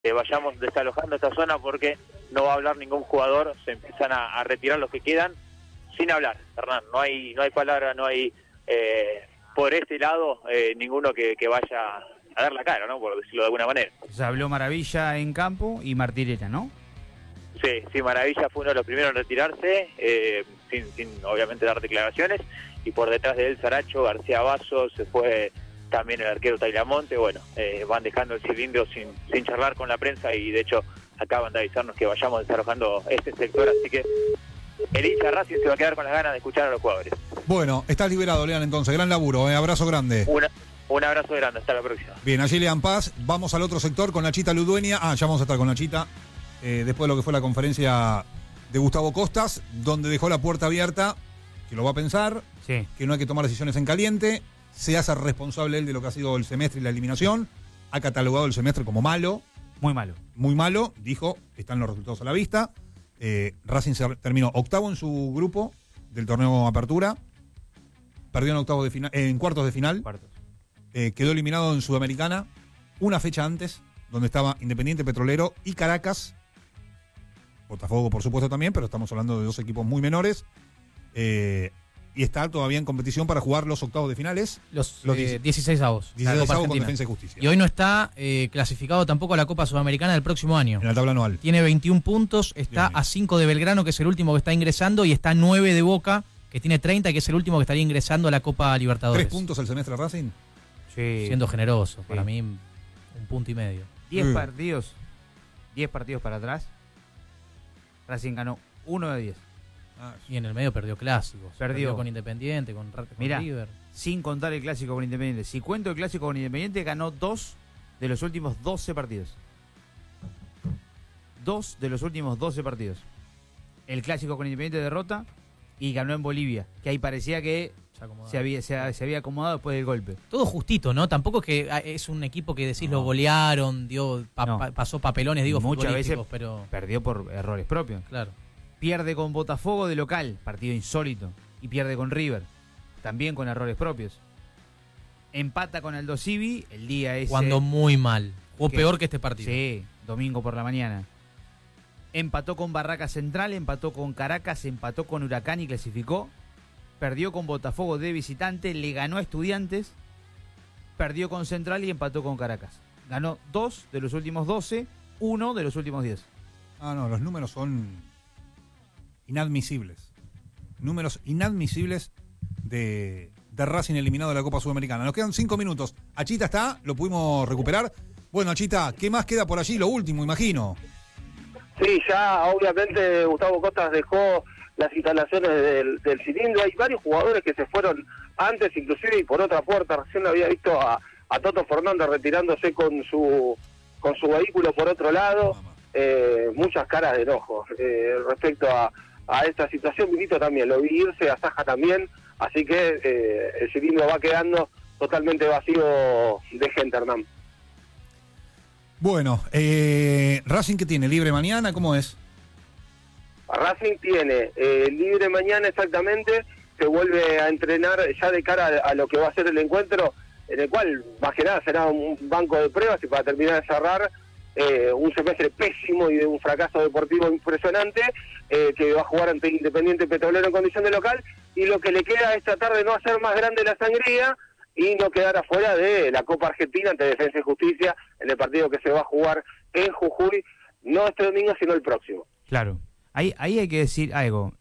vayamos desalojando esta zona porque no va a hablar ningún jugador, se empiezan a retirar los que quedan sin hablar, Hernán, no hay palabra, no hay por este lado ninguno que vaya a dar la cara, ¿no? Por decirlo de alguna manera. Se habló Maravilla en campo y Martirena, ¿no? Sí, Maravilla fue uno de los primeros en retirarse, sin obviamente dar declaraciones, y por detrás de él Saracho, García Basso, se fue también el arquero Tailamonte. Bueno, van dejando el cilindro sin charlar con la prensa, y de hecho acaban de avisarnos que vayamos desalojando este sector, así que el hincha Racing se va a quedar con las ganas de escuchar a los jugadores. Bueno, estás liberado, Lean, entonces, gran laburo, abrazo grande. Un abrazo grande, hasta la próxima. Bien, allí Lean Paz, vamos al otro sector con Nachita Ludueña. Ya vamos a estar con Nachita, después de lo que fue la conferencia de Gustavo Costas, donde dejó la puerta abierta, que lo va a pensar, sí, que no hay que tomar decisiones en caliente, se hace responsable él de lo que ha sido el semestre y la eliminación, ha catalogado el semestre como malo. Muy malo. Muy malo, dijo, están los resultados a la vista. Racing terminó octavo en su grupo del torneo Apertura, perdió en cuartos de final, quedó eliminado en Sudamericana una fecha antes, donde estaba Independiente Petrolero y Caracas, Botafogo por supuesto también, pero estamos hablando de dos equipos muy menores, y está todavía en competición para jugar los octavos de finales. Los 16avos. 16avos con Defensa y Justicia. Y hoy no está clasificado tampoco a la Copa Sudamericana del próximo año. En la tabla anual. Tiene 21 puntos, está a 5 de Belgrano, que es el último que está ingresando, y está a 9 de Boca, que tiene 30, que es el último que estaría ingresando a la Copa Libertadores. 3 puntos el semestre de Racing. Sí. Siendo generoso, para mí 1,5 puntos. 10 partidos. 10 partidos para atrás. Racing ganó 1 de 10. Y en el medio perdió clásicos. Perdió con Independiente, con River. Sin contar el clásico con Independiente. Si cuento el clásico con Independiente, ganó 2 de los últimos 12 partidos. 2 de los últimos 12 partidos. El clásico con Independiente derrota y ganó en Bolivia, que ahí parecía que se había acomodado después del golpe. Todo justito, ¿no? Tampoco es que es un equipo que decís lo golearon, pasó papelones, muchas veces pero perdió por errores propios. Claro. Pierde con Botafogo de local, partido insólito, y pierde con River, también con errores propios. Empata con Aldo Civi el día ese. Cuando muy mal. Jugó peor que este partido. Sí, domingo por la mañana. Empató con Barraca Central, empató con Caracas, empató con Huracán y clasificó. Perdió con Botafogo de visitante, le ganó a Estudiantes, perdió con Central y empató con Caracas. Ganó 2 de los últimos 12, 1 de los últimos 10. No, los números son inadmisibles. Números inadmisibles de Racing eliminado de la Copa Sudamericana. Nos quedan 5 minutos. Achita está, lo pudimos recuperar. Bueno, Achita, ¿qué más queda por allí? Lo último, imagino. Sí, ya obviamente Gustavo Costas dejó las instalaciones del cilindro. Hay varios jugadores que se fueron antes, inclusive, y por otra puerta. Recién había visto a Toto Fernández retirándose con su vehículo por otro lado. Muchas caras de enojo respecto a esta situación. Milito también lo vi irse, a Saja también, así que el cilindro va quedando totalmente vacío de gente, Hernán. Bueno, Racing, ¿qué tiene? ¿Libre mañana? ¿Cómo es? Racing tiene libre mañana exactamente, se vuelve a entrenar ya de cara a lo que va a ser el encuentro, en el cual más que nada será un banco de pruebas, y para terminar de cerrar un semestre pésimo y de un fracaso deportivo impresionante, que va a jugar ante Independiente Petrolero en condición de local, y lo que le queda es tratar de no hacer más grande la sangría y no quedar afuera de la Copa Argentina ante Defensa y Justicia en el partido que se va a jugar en Jujuy, no este domingo sino el próximo. Claro, ahí hay que decir algo.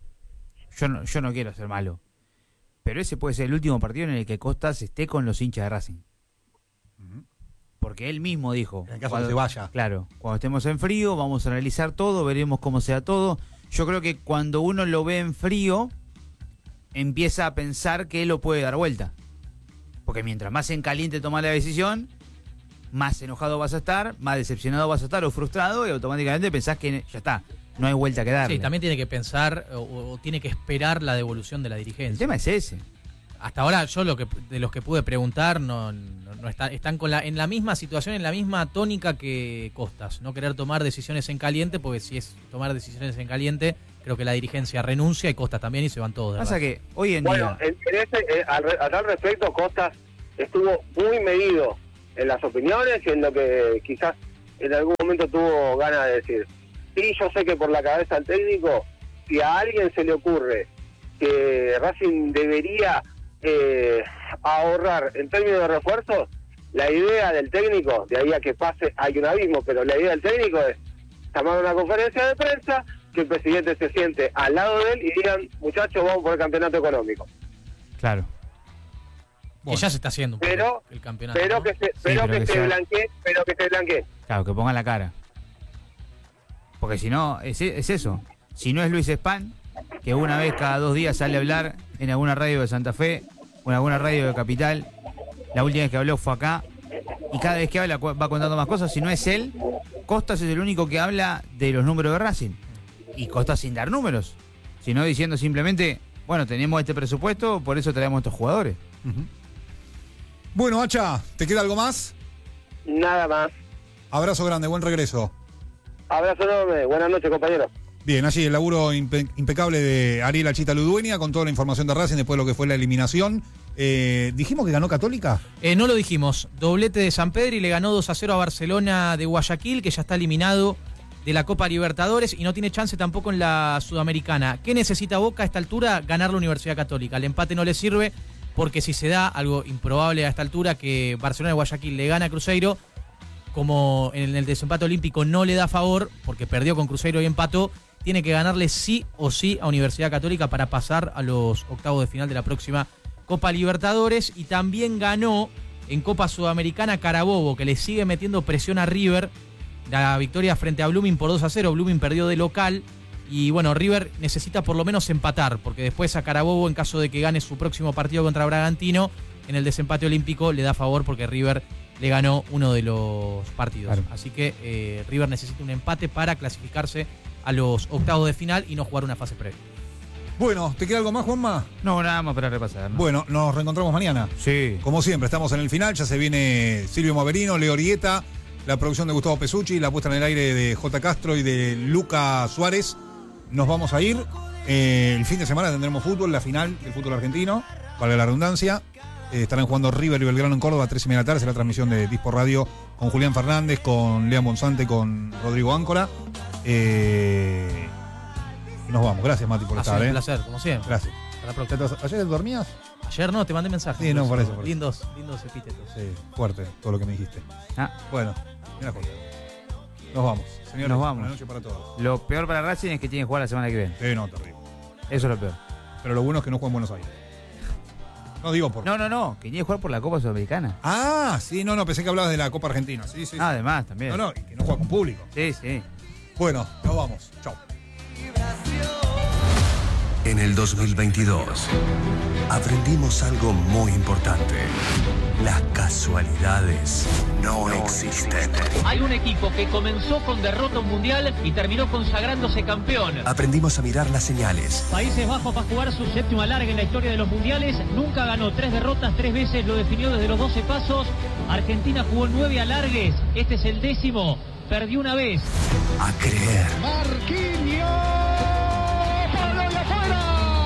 Yo no quiero ser malo, pero ese puede ser el último partido en el que Costas esté con los hinchas de Racing. Porque él mismo dijo, en el caso que se vaya. Claro, cuando estemos en frío vamos a analizar todo, veremos cómo sea todo. Yo creo que cuando uno lo ve en frío, empieza a pensar que él lo puede dar vuelta. Porque mientras más en caliente toma la decisión, más enojado vas a estar, más decepcionado vas a estar o frustrado, y automáticamente pensás que ya está, no hay vuelta que darle. Sí, también tiene que pensar o tiene que esperar la devolución de la dirigencia. El tema es ese. Hasta ahora yo de los que pude preguntar no están en la misma situación, en la misma tónica que Costas, no querer tomar decisiones en caliente, porque si es tomar decisiones en caliente, creo que la dirigencia renuncia y Costas también, y se van todos. Pasa que hoy en día... A tal respecto, Costas estuvo muy medido en las opiniones, y en lo que quizás en algún momento tuvo ganas de decir, sí, yo sé que por la cabeza del técnico, si a alguien se le ocurre que Racing debería ahorrar en términos de refuerzos, la idea del técnico, de ahí a que pase, hay un abismo, pero la idea del técnico es llamar una conferencia de prensa, que el presidente se siente al lado de él y digan, muchachos, vamos por el campeonato económico. Claro. Bueno. Que ya se está haciendo pero, el campeonato. Pero ¿no? que se blanquee. Claro, que pongan la cara. Porque si no, es eso. Si no es Luis Span, que una vez cada 2 días sale a hablar en alguna radio de Santa Fe o en alguna radio de Capital, la última vez que habló fue acá, y cada vez que habla va contando más cosas. Si no es él, Costas es el único que habla de los números de Racing. Y Costas sin dar números, sino diciendo simplemente, bueno, tenemos este presupuesto, por eso traemos estos jugadores. Uh-huh. Bueno, Hacha, ¿te queda algo más? Nada más. Abrazo grande, buen regreso. Abrazo enorme, buenas noches, compañeros. Bien, allí el laburo impecable de Ariel Achita Ludueña con toda la información de Racing después de lo que fue la eliminación. ¿Dijimos que ganó Católica? No lo dijimos. Doblete de San Pedro y le ganó 2-0 a Barcelona de Guayaquil, que ya está eliminado de la Copa Libertadores y no tiene chance tampoco en la Sudamericana. ¿Qué necesita Boca a esta altura? Ganar la Universidad Católica. El empate no le sirve porque si se da algo improbable a esta altura, que Barcelona de Guayaquil le gana a Cruzeiro, como en el desempate olímpico no le da favor, porque perdió con Cruzeiro y empató, tiene que ganarle sí o sí a Universidad Católica para pasar a los octavos de final de la próxima Copa Libertadores. Y también ganó en Copa Sudamericana Carabobo, que le sigue metiendo presión a River. La victoria frente a Blooming por 2-0, Blooming perdió de local. Y bueno, River necesita por lo menos empatar, porque después a Carabobo, en caso de que gane su próximo partido contra Bragantino, en el desempate olímpico le da favor porque River le ganó uno de los partidos. Claro. Así que River necesita un empate para clasificarse a los octavos de final y no jugar una fase previa. Bueno, ¿te queda algo más, Juanma? No, nada más para repasar, ¿no? Bueno, nos reencontramos mañana. Sí. Como siempre, estamos en el final, ya se viene Silvio Maverino, Leo Orieta, la producción de Gustavo Pesucci, la puesta en el aire de J. Castro y de Luca Suárez. Nos vamos a ir. El fin de semana tendremos fútbol, la final del fútbol argentino, valga la redundancia. Estarán jugando River y Belgrano en Córdoba a 3:30 de la tarde, será la transmisión de Dispo Radio con Julián Fernández, con Lean Bonsante, con Rodrigo Áncora. Nos vamos, gracias Mati por estar. Un placer, como siempre. Gracias. Hasta la próxima. ¿Ayer dormías? Ayer no, te mandé mensajes. Sí, no, por eso. Lindos epítetos. Sí, fuerte todo lo que me dijiste. Bueno, mira, Jorge. Nos vamos. Señores, nos vamos. Buenas noches para todos. Lo peor para Racing es que tiene que jugar la semana que viene. Sí, no, terrible. Eso es lo peor. Pero lo bueno es que no juega en Buenos Aires. No digo por... No, que tiene que jugar por la Copa Sudamericana. Ah, sí, no, pensé que hablabas de la Copa Argentina. Sí. Además, también. No, y que no juega con público. Sí. Bueno, nos vamos. Chau. En el 2022 aprendimos algo muy importante. Las casualidades no existen. Hay un equipo que comenzó con derrota mundial y terminó consagrándose campeón. Aprendimos a mirar las señales. Países Bajos va a jugar su séptimo alargue en la historia de los mundiales. Nunca ganó 3 derrotas, 3 veces lo definió desde los 12 pasos. Argentina jugó 9 alargues. Este es el 10º. Perdió una vez. A creer. Marquinhos. ¡Palo y afuera!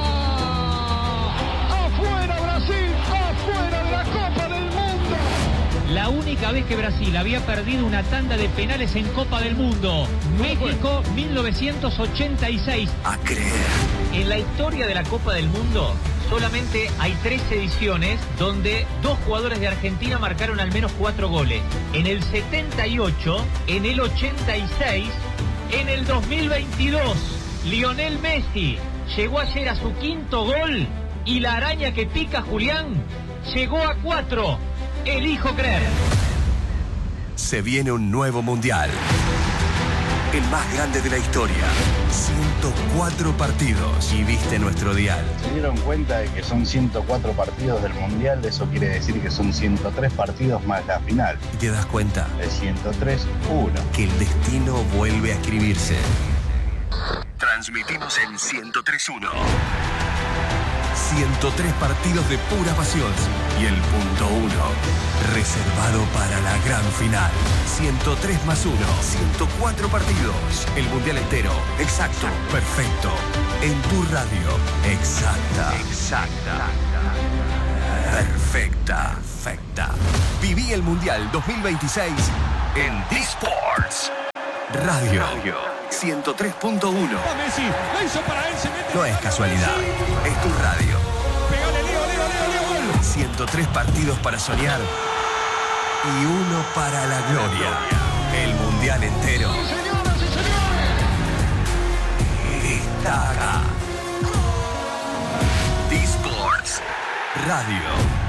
¡Afuera Brasil! ¡Afuera de la Copa del Mundo! La única vez que Brasil había perdido una tanda de penales en Copa del Mundo. México, 1986. A creer. En la historia de la Copa del Mundo solamente hay 3 ediciones donde 2 jugadores de Argentina marcaron al menos 4 goles. En el 78, en el 86, en el 2022. Lionel Messi llegó ayer a su 5º gol y la araña que pica Julián llegó a 4. Elijo creer. Se viene un nuevo mundial. El más grande de la historia. 104 partidos. Y viste nuestro dial. Se dieron cuenta de que son 104 partidos del Mundial. Eso quiere decir que son 103 partidos más la final. Y te das cuenta. De 103-1. Que el destino vuelve a escribirse. Transmitimos en 103.1. 103 partidos de pura pasión. Y el punto 1, reservado para la gran final. 103 más 1, 104 partidos. El mundial entero, exacto, perfecto. En tu radio, exacta. Perfecta. Viví el Mundial 2026 en D-Sports Radio 103.1. No es casualidad, es tu radio. 103 partidos para soñar y uno para la gloria. El mundial entero está acá. D-Sports Radio.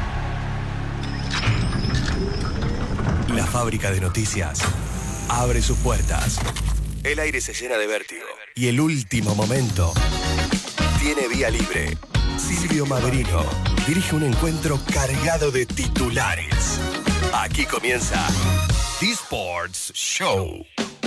La fábrica de noticias abre sus puertas. El aire se llena de vértigo. Y el último momento tiene vía libre. Silvio Maverino dirige un encuentro cargado de titulares. Aquí comienza D-Sports Show.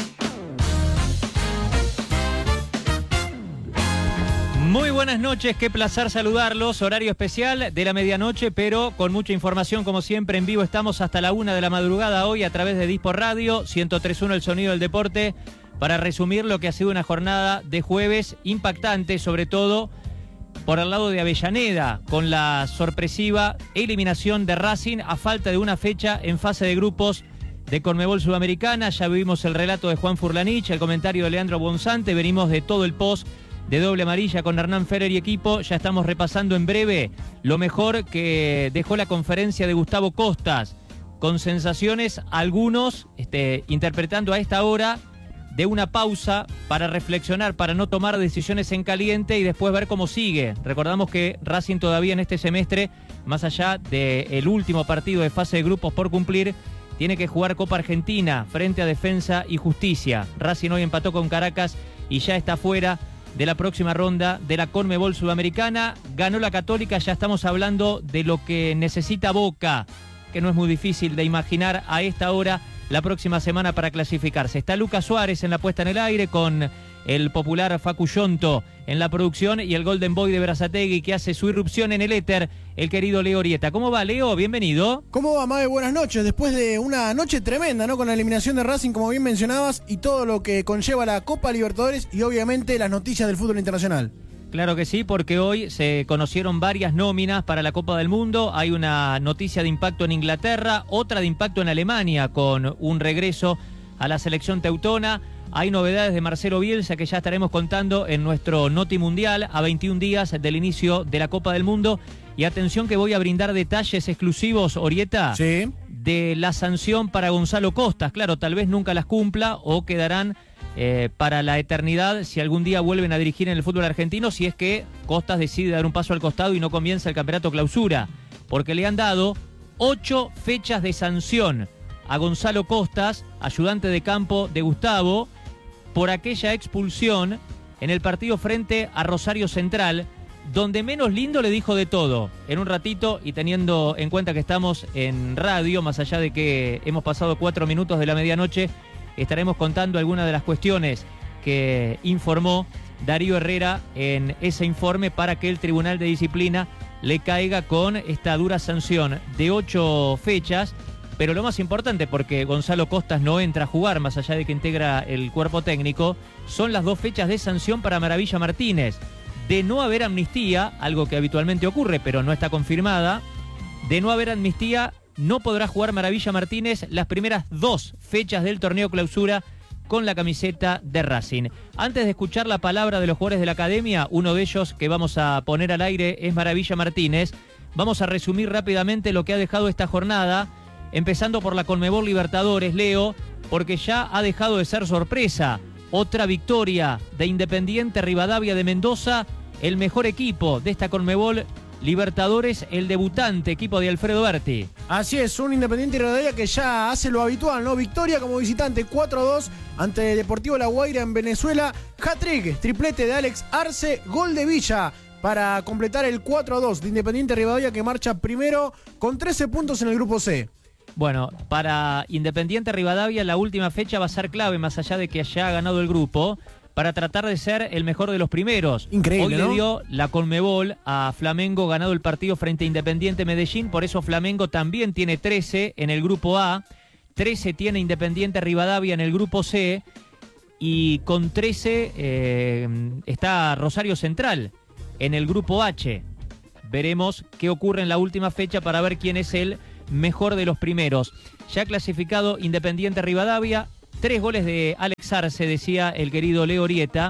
Muy buenas noches, qué placer saludarlos. Horario especial de la medianoche, pero con mucha información como siempre en vivo. Estamos hasta la 1 de la madrugada hoy a través de D-Sport Radio 103.1, el sonido del deporte, para resumir lo que ha sido una jornada de jueves impactante, sobre todo por el lado de Avellaneda, con la sorpresiva eliminación de Racing a falta de una fecha en fase de grupos de Conmebol Sudamericana. Ya vimos el relato de Juan Furlanich, el comentario de Leandro Bonzante, venimos de todo el post de Doble Amarilla con Hernán Ferrer y equipo. Ya estamos repasando en breve lo mejor que dejó la conferencia de Gustavo Costas, con sensaciones, algunos interpretando a esta hora de una pausa para reflexionar, para no tomar decisiones en caliente y después ver cómo sigue. Recordamos que Racing todavía en este semestre, más allá del último partido de fase de grupos por cumplir, tiene que jugar Copa Argentina frente a Defensa y Justicia. Racing hoy empató con Caracas y ya está fuera de la próxima ronda de la Conmebol Sudamericana. Ganó la Católica, ya estamos hablando de lo que necesita Boca, que no es muy difícil de imaginar a esta hora la próxima semana para clasificarse. Está Lucas Suárez en la puesta en el aire con el popular Facu Yonto en la producción y el Golden Boy de Berazategui que hace su irrupción en el éter, el querido Leo Orieta. ¿Cómo va, Leo? Bienvenido. ¿Cómo va, Mabe? Buenas noches. Después de una noche tremenda, ¿no? Con la eliminación de Racing, como bien mencionabas, y todo lo que conlleva la Copa Libertadores y obviamente las noticias del fútbol internacional. Claro que sí, porque hoy se conocieron varias nóminas para la Copa del Mundo. Hay una noticia de impacto en Inglaterra, otra de impacto en Alemania con un regreso a la selección teutona. Hay novedades de Marcelo Bielsa que ya estaremos contando en nuestro Noti Mundial a 21 días del inicio de la Copa del Mundo. Y atención que voy a brindar detalles exclusivos, Orieta, sí, de la sanción para Gonzalo Costas. Claro, tal vez nunca las cumpla o quedarán para la eternidad si algún día vuelven a dirigir en el fútbol argentino, si es que Costas decide dar un paso al costado y no comienza el campeonato clausura, porque le han dado 8 fechas de sanción a Gonzalo Costas, ayudante de campo de Gustavo, por aquella expulsión en el partido frente a Rosario Central, donde menos lindo le dijo de todo. En un ratito, y teniendo en cuenta que estamos en radio, más allá de que hemos pasado 4 minutos de la medianoche, estaremos contando algunas de las cuestiones que informó Darío Herrera en ese informe para que el Tribunal de Disciplina le caiga con esta dura sanción de 8 fechas. Pero lo más importante, porque Gonzalo Costas no entra a jugar, más allá de que integra el cuerpo técnico, son las 2 fechas de sanción para Maravilla Martínez. De no haber amnistía, algo que habitualmente ocurre pero no está confirmada, de no haber amnistía, no podrá jugar Maravilla Martínez las primeras 2 fechas del torneo clausura con la camiseta de Racing. Antes de escuchar la palabra de los jugadores de la academia, uno de ellos que vamos a poner al aire es Maravilla Martínez. Vamos a resumir rápidamente lo que ha dejado esta jornada, empezando por la Conmebol Libertadores, Leo, porque ya ha dejado de ser sorpresa. Otra victoria de Independiente Rivadavia de Mendoza, el mejor equipo de esta Conmebol Libertadores, el debutante equipo de Alfredo Berti. Así es, un Independiente Rivadavia que ya hace lo habitual, ¿no? Victoria como visitante 4-2 ante Deportivo La Guaira en Venezuela. Hat-trick, triplete de Alex Arce, gol de Villa para completar el 4-2 de Independiente Rivadavia, que marcha primero con 13 puntos en el grupo C. Bueno, para Independiente Rivadavia la última fecha va a ser clave, más allá de que haya ganado el grupo, para tratar de ser el mejor de los primeros. Increíble, Hoy ¿no? le dio la Conmebol a Flamengo, ganado el partido frente a Independiente Medellín, por eso Flamengo también tiene 13 en el grupo A, 13 tiene Independiente Rivadavia en el grupo C, y con 13 está Rosario Central en el grupo H. Veremos qué ocurre en la última fecha para ver quién es el mejor de los primeros. Ya clasificado Independiente Rivadavia, 3 goles de Alex Arce, decía el querido Leo Orieta.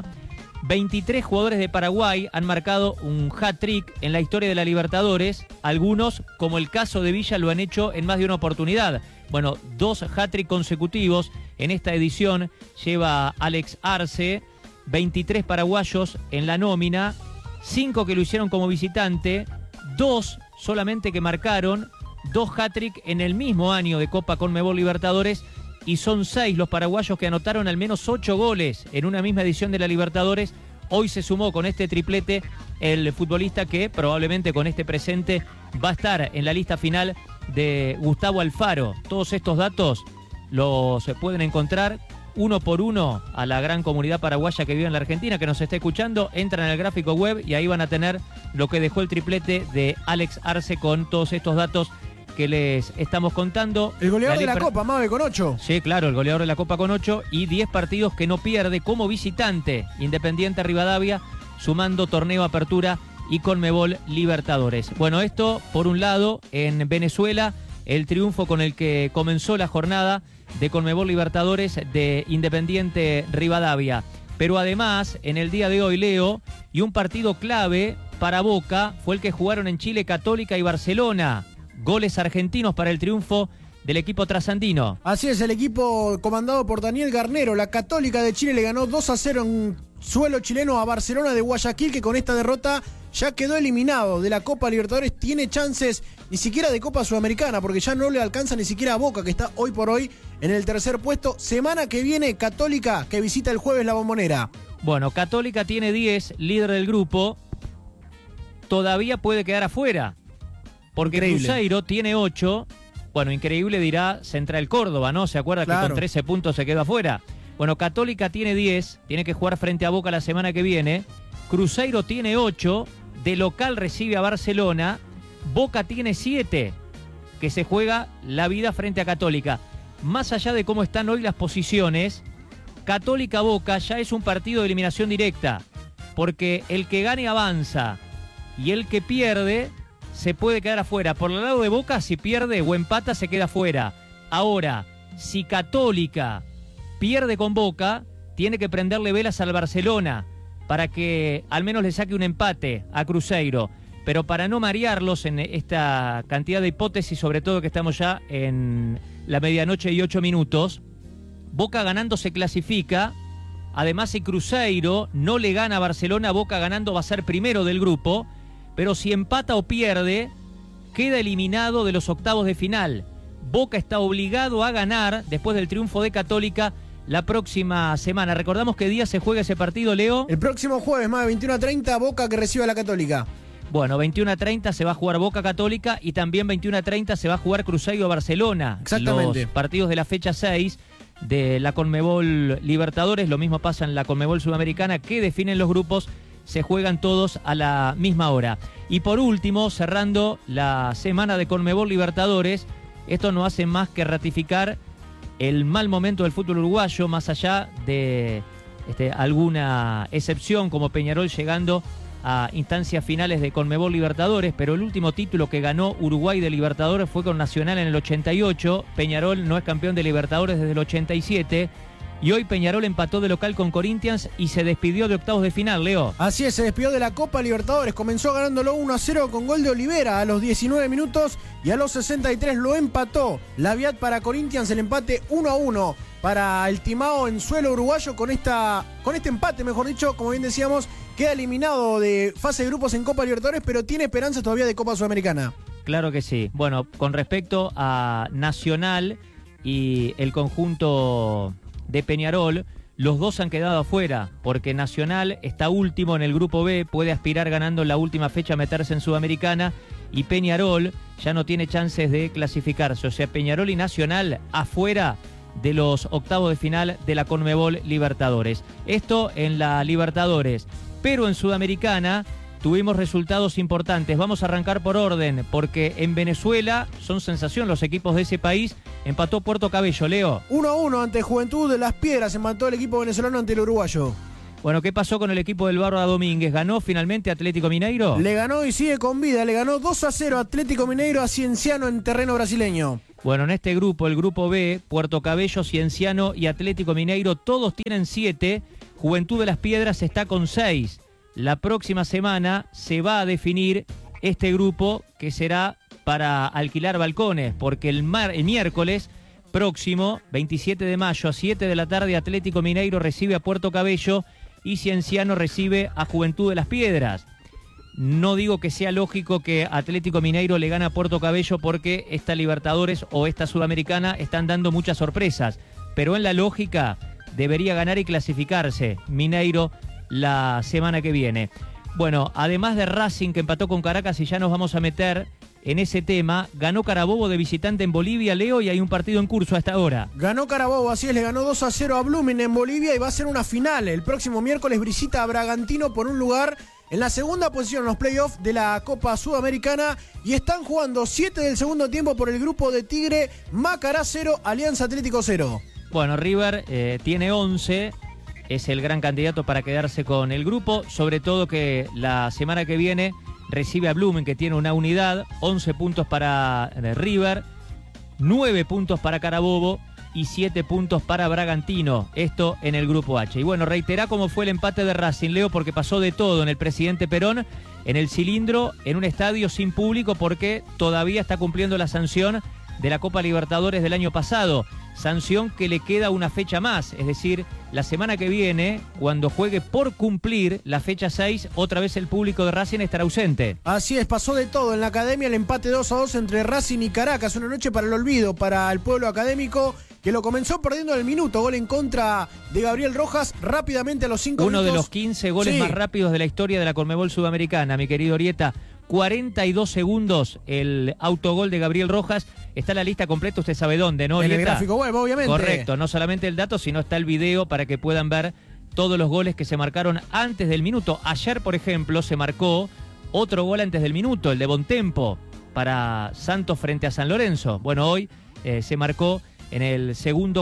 23 jugadores de Paraguay han marcado un hat-trick en la historia de la Libertadores. Algunos, como el caso de Villa, lo han hecho en más de una oportunidad. Bueno, 2 hat-trick consecutivos en esta edición lleva Alex Arce. 23 paraguayos en la nómina, 5 que lo hicieron como visitante, 2 solamente que marcaron, 2 hat-trick en el mismo año de Copa Conmebol Libertadores, y son 6 los paraguayos que anotaron al menos 8 goles en una misma edición de la Libertadores. Hoy se sumó con este triplete el futbolista que probablemente con este presente va a estar en la lista final de Gustavo Alfaro. Todos estos datos los pueden encontrar uno por uno a la gran comunidad paraguaya que vive en la Argentina, que nos está escuchando. Entran en el gráfico web y ahí van a tener lo que dejó el triplete de Alex Arce con todos estos datos que les estamos contando. El goleador de la Copa, Mabe, con 8. Sí, claro, el goleador de la Copa con 8 y 10 partidos que no pierde como visitante Independiente Rivadavia, sumando torneo Apertura y Conmebol Libertadores. Bueno, esto por un lado en Venezuela, el triunfo con el que comenzó la jornada de Conmebol Libertadores de Independiente Rivadavia. Pero además, en el día de hoy, Leo, y un partido clave para Boca fue el que jugaron en Chile Católica y Barcelona. Goles argentinos para el triunfo del equipo trasandino. Así es, el equipo comandado por Daniel Garnero. La Católica de Chile le ganó 2-0 en suelo chileno a Barcelona de Guayaquil, que con esta derrota ya quedó eliminado de la Copa Libertadores. Tiene chances ni siquiera de Copa Sudamericana, porque ya no le alcanza ni siquiera a Boca, que está hoy por hoy en el tercer puesto. Semana que viene, Católica, que visita el jueves la Bombonera. Bueno, Católica tiene 10, líder del grupo. Todavía puede quedar afuera, porque increíble. Cruzeiro tiene 8. Bueno, increíble dirá Central Córdoba, ¿no? ¿Se acuerda que con 13 puntos se quedó afuera? Bueno, Católica tiene 10, tiene que jugar frente a Boca la semana que viene. Cruzeiro tiene 8, de local recibe a Barcelona. Boca tiene 7, que se juega la vida frente a Católica. Más allá de cómo están hoy las posiciones, Católica-Boca ya es un partido de eliminación directa, porque el que gane avanza y el que pierde se puede quedar afuera. Por el lado de Boca, si pierde o empata, se queda afuera. Ahora, si Católica pierde con Boca, tiene que prenderle velas al Barcelona para que al menos le saque un empate a Cruzeiro. Pero para no marearlos en esta cantidad de hipótesis, sobre todo que estamos ya en la medianoche y 8 minutos, Boca ganando se clasifica. Además, si Cruzeiro no le gana a Barcelona, Boca ganando va a ser primero del grupo. Pero si empata o pierde, queda eliminado de los octavos de final. Boca está obligado a ganar después del triunfo de Católica la próxima semana. Recordamos qué día se juega ese partido, Leo. El próximo jueves, más de 21:30, Boca que recibe a la Católica. Bueno, 21:30 se va a jugar Boca Católica y también 21:30 se va a jugar Cruzeiro Barcelona. Exactamente. Los partidos de la fecha 6 de la Conmebol Libertadores, lo mismo pasa en la Conmebol Sudamericana, que definen los grupos, se juegan todos a la misma hora. Y por último, cerrando la semana de Conmebol Libertadores, esto no hace más que ratificar el mal momento del fútbol uruguayo, más allá de alguna excepción como Peñarol llegando a instancias finales de Conmebol Libertadores, pero el último título que ganó Uruguay de Libertadores fue con Nacional en el 88. Peñarol no es campeón de Libertadores desde el 87. Y hoy Peñarol empató de local con Corinthians y se despidió de octavos de final, Leo. Así es, se despidió de la Copa Libertadores. Comenzó ganándolo 1-0 con gol de Olivera a los 19 minutos y a los 63 lo empató. La Viat para Corinthians, el empate 1-1 para el Timao en suelo uruguayo. Con este empate, mejor dicho, como bien decíamos, queda eliminado de fase de grupos en Copa Libertadores, pero tiene esperanzas todavía de Copa Sudamericana. Claro que sí. Bueno, con respecto a Nacional y el conjunto de Peñarol, los dos han quedado afuera, porque Nacional está último en el grupo B, puede aspirar ganando en la última fecha a meterse en Sudamericana, y Peñarol ya no tiene chances de clasificarse. O sea, Peñarol y Nacional afuera de los octavos de final de la Conmebol Libertadores. Esto en la Libertadores, pero en Sudamericana tuvimos resultados importantes. Vamos a arrancar por orden, porque en Venezuela son sensación los equipos de ese país. Empató Puerto Cabello, Leo. 1-1 ante Juventud de Las Piedras, empató el equipo venezolano ante el uruguayo. Bueno, ¿qué pasó con el equipo del Barba Domínguez? ¿Ganó finalmente Atlético Mineiro? Le ganó y sigue con vida. Le ganó 2-0 Atlético Mineiro a Cienciano en terreno brasileño. Bueno, en este grupo, el grupo B, Puerto Cabello, Cienciano y Atlético Mineiro, todos tienen 7. Juventud de las Piedras está con 6. La próxima semana se va a definir este grupo que será para alquilar balcones, porque el miércoles próximo, 27 de mayo, a 7 de la tarde, Atlético Mineiro recibe a Puerto Cabello y Cienciano recibe a Juventud de las Piedras. No digo que sea lógico que Atlético Mineiro le gane a Puerto Cabello porque esta Libertadores o esta Sudamericana están dando muchas sorpresas, pero en la lógica debería ganar y clasificarse Mineiro la semana que viene. Bueno, además de Racing, que empató con Caracas, y ya nos vamos a meter en ese tema, ganó Carabobo de visitante en Bolivia, Leo, y hay un partido en curso hasta ahora. Ganó Carabobo, así es, le ganó 2-0 a Blooming en Bolivia y va a ser una final. El próximo miércoles visita a Bragantino por un lugar en la segunda posición en los playoffs de la Copa Sudamericana y están jugando 7 del segundo tiempo por el grupo de Tigre, Macará 0, Alianza Atlético 0. Bueno, River tiene 11, es el gran candidato para quedarse con el grupo, sobre todo que la semana que viene recibe a Blooming, que tiene una unidad, 11 puntos para River, 9 puntos para Carabobo y 7 puntos para Bragantino, esto en el grupo H. Y bueno, reiterá cómo fue el empate de Racing, Leo, porque pasó de todo en el Presidente Perón, en el Cilindro, en un estadio sin público, porque todavía está cumpliendo la sanción de la Copa Libertadores del año pasado, sanción que le queda una fecha más, es decir, la semana que viene, cuando juegue por cumplir la fecha 6, otra vez el público de Racing estará ausente. Así es, pasó de todo en la academia, el empate 2-2 entre Racing y Caracas, una noche para el olvido para el pueblo académico, que lo comenzó perdiendo en el minuto, gol en contra de Gabriel Rojas, rápidamente a los 5 minutos. Uno de los 15 goles más rápidos de la historia de la Conmebol Sudamericana, mi querido Orieta. 42 segundos el autogol de Gabriel Rojas. Está en la lista completa, usted sabe dónde, ¿no, Orieta? En el gráfico web, obviamente. Correcto, no solamente el dato, sino está el video para que puedan ver todos los goles que se marcaron antes del minuto. Ayer, por ejemplo, se marcó otro gol antes del minuto, el de Bontempo, para Santos frente a San Lorenzo. Bueno, hoy se marcó en el segundo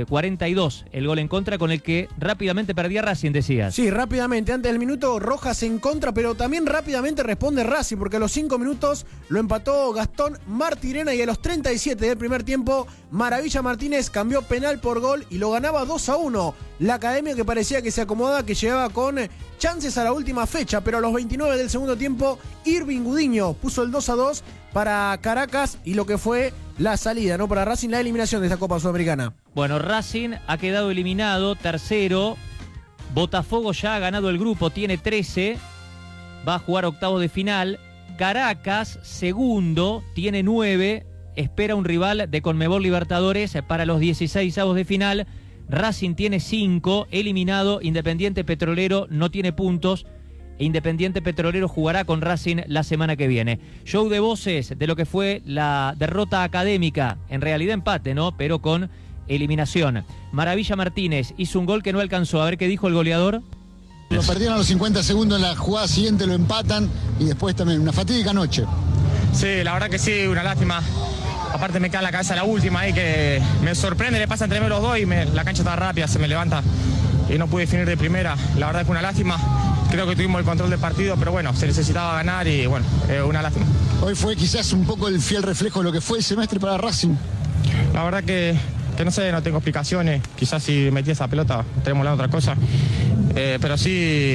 42 el gol en contra, con el que rápidamente perdía Racing, decías. Sí, rápidamente, antes del minuto Rojas en contra, pero también rápidamente responde Racing, porque a los 5 minutos lo empató Gastón Martirena y a los 37 del primer tiempo Maravilla Martínez cambió penal por gol y lo ganaba 2-1. La academia, que parecía que se acomodaba, que llegaba con chances a la última fecha, pero a los 29 del segundo tiempo Irving Gudiño puso el 2-2 para Caracas y lo que fue la salida, ¿no? Para Racing, la eliminación de esta Copa Sudamericana. Bueno, Racing ha quedado eliminado, tercero. Botafogo ya ha ganado el grupo, tiene 13. Va a jugar octavos de final. Caracas, segundo, tiene 9. Espera un rival de Conmebol Libertadores para los 16avos de final. Racing tiene 5, eliminado. Independiente Petrolero no tiene puntos. Independiente Petrolero jugará con Racing la semana que viene. Show de voces de lo que fue la derrota académica, en realidad empate, ¿no? Pero con eliminación. Maravilla Martínez hizo un gol que no alcanzó. A ver qué dijo el goleador. Lo perdieron a los 50 segundos, en la jugada siguiente lo empatan y después también una fatídica noche. Sí, la verdad que sí, una lástima. Aparte me queda en la cabeza la última ahí que me sorprende, le pasa entre los dos y la cancha está rápida, se me levanta y no pude definir de primera. La verdad que una lástima. Creo que tuvimos el control del partido, pero bueno, se necesitaba ganar y bueno, una lástima. Hoy fue quizás un poco el fiel reflejo de lo que fue el semestre para Racing. La verdad que no sé, no tengo explicaciones. Quizás si metí esa pelota estaríamos hablando de otra cosa. Pero sí,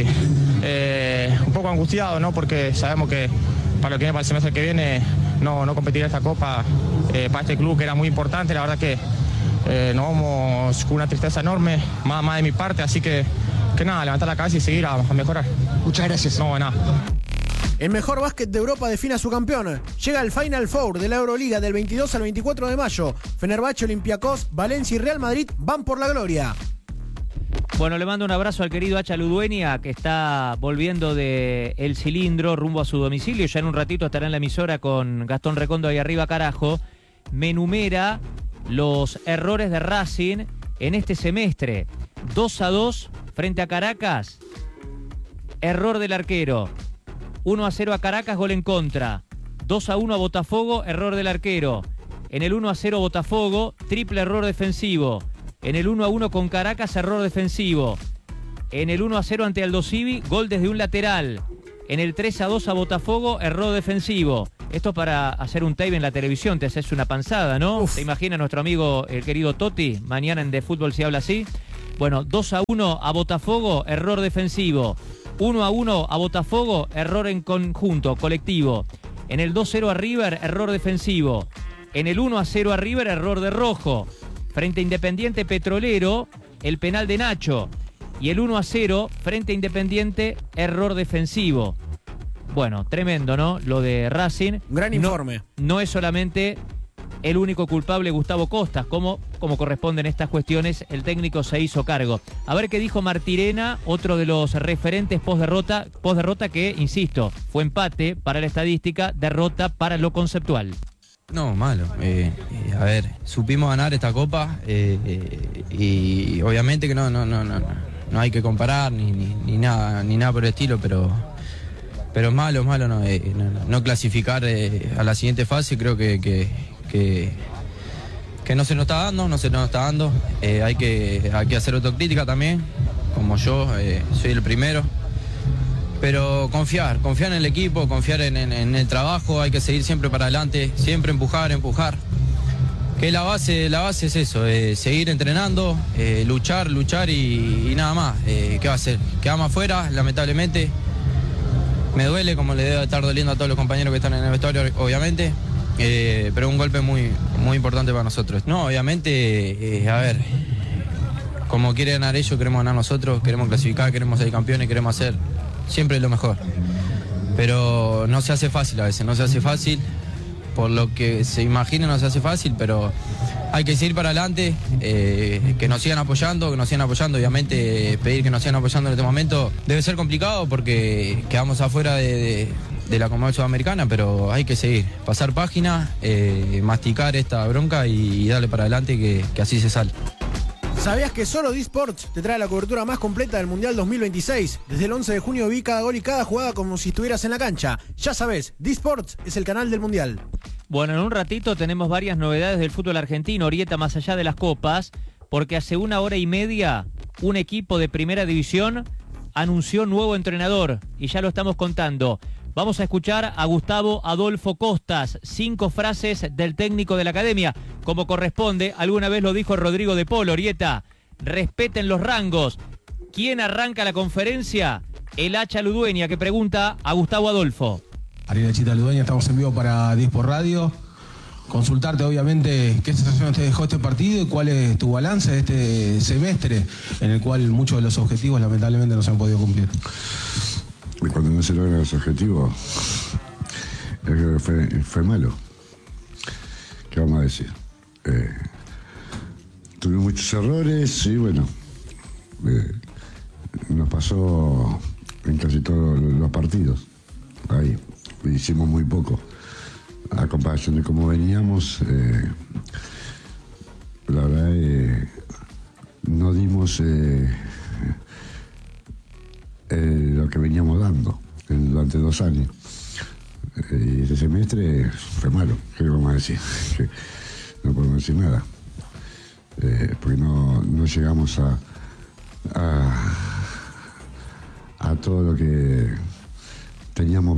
un poco angustiado, ¿no? Porque sabemos que para lo que viene para el semestre que viene, no competir esta Copa para este club, que era muy importante. La verdad que nos vamos con una tristeza enorme, más de mi parte, así que nada, levantar la cabeza y seguir a mejorar. Muchas gracias. No, nada. El mejor básquet de Europa define a su campeón. Llega al Final Four de la Euroliga del 22 al 24 de mayo. Fenerbahce, Olympiacos, Valencia y Real Madrid van por la gloria. Bueno, le mando un abrazo al querido Hacha Ludueña, que está volviendo de El Cilindro rumbo a su domicilio. Ya en un ratito estará en la emisora con Gastón Recondo ahí arriba, carajo. Me enumera los errores de Racing en este semestre. 2-2 frente a Caracas, error del arquero. 1-0 a Caracas, gol en contra. 2-1 a Botafogo, error del arquero. En el 1-0 Botafogo, triple error defensivo. En el 1-1 con Caracas, error defensivo. En el 1-0 ante Aldo Civi, gol desde un lateral. En el 3-2 a Botafogo, error defensivo. Esto para hacer un tape en la televisión, te haces una panzada, ¿no? Uf. ¿Te imaginas nuestro amigo, el querido Totti? Mañana en De Fútbol se habla así. Bueno, 2-1 a Botafogo, error defensivo. 1-1 a Botafogo, error en conjunto, colectivo. En el 2-0 a River, error defensivo. En el 1-0 a River, error de Rojo. Frente a Independiente Petrolero, el penal de Nacho. Y el 1-0 frente a Independiente, error defensivo. Bueno, tremendo, ¿no? Lo de Racing. Gran informe. No es solamente el único culpable Gustavo Costas, como corresponden estas cuestiones, el técnico se hizo cargo. A ver qué dijo Martirena, otro de los referentes post-derrota que, insisto, fue empate para la estadística, derrota para lo conceptual. No, malo. A ver, supimos ganar esta copa y obviamente que no hay que comparar ni nada por el estilo, pero es malo no clasificar a la siguiente fase. Creo que no se nos está dando, hay que hacer autocrítica también, como yo soy el primero. Pero confiar en el equipo, confiar en el trabajo, hay que seguir siempre para adelante, siempre empujar. Que la base es eso, seguir entrenando, luchar y nada más. ¿Qué va a hacer? Quedamos afuera, lamentablemente. Me duele, como le debe estar doliendo a todos los compañeros que están en el vestuario, obviamente. Pero un golpe muy, muy importante para nosotros. No, obviamente, a ver, como quiere ganar ellos, queremos ganar nosotros, queremos clasificar, queremos ser campeones, queremos hacer siempre lo mejor. Pero no se hace fácil a veces, no se hace fácil. Por lo que se imagina no se hace fácil, pero hay que seguir para adelante, que nos sigan apoyando, obviamente pedir que nos sigan apoyando en este momento debe ser complicado porque quedamos afuera de la Conmebol Sudamericana, pero hay que seguir, pasar página, masticar esta bronca y darle para adelante que así se sale. ¿Sabías que solo D-Sports te trae la cobertura más completa del Mundial 2026? Desde el 11 de junio vi cada gol y cada jugada como si estuvieras en la cancha. Ya sabes, D-Sports es el canal del Mundial. Bueno, en un ratito tenemos varias novedades del fútbol argentino, Orieta, más allá de las copas, porque hace 1 hora y media un equipo de primera división anunció nuevo entrenador y ya lo estamos contando. Vamos a escuchar a Gustavo Adolfo Costas, 5 frases del técnico de la academia. Como corresponde, alguna vez lo dijo Rodrigo de Polo, Orieta, respeten los rangos. ¿Quién arranca la conferencia? El Hacha Ludueña, que pregunta a Gustavo Adolfo. Ariel Chita Ludueña, estamos en vivo para D-Sport Radio. Consultarte, obviamente, qué sensación te dejó este partido y cuál es tu balance de este semestre en el cual muchos de los objetivos lamentablemente no se han podido cumplir. Cuando no se logran los objetivos, yo creo que fue malo. ¿Qué vamos a decir? Tuvimos muchos errores y bueno, nos pasó en casi todos los partidos. Ahí hicimos muy poco. A comparación de cómo veníamos, la verdad no dimos lo que veníamos dando durante 2 años. Y este semestre fue malo, ¿qué vamos a decir? Que no podemos decir nada. Porque no llegamos a todo lo que teníamos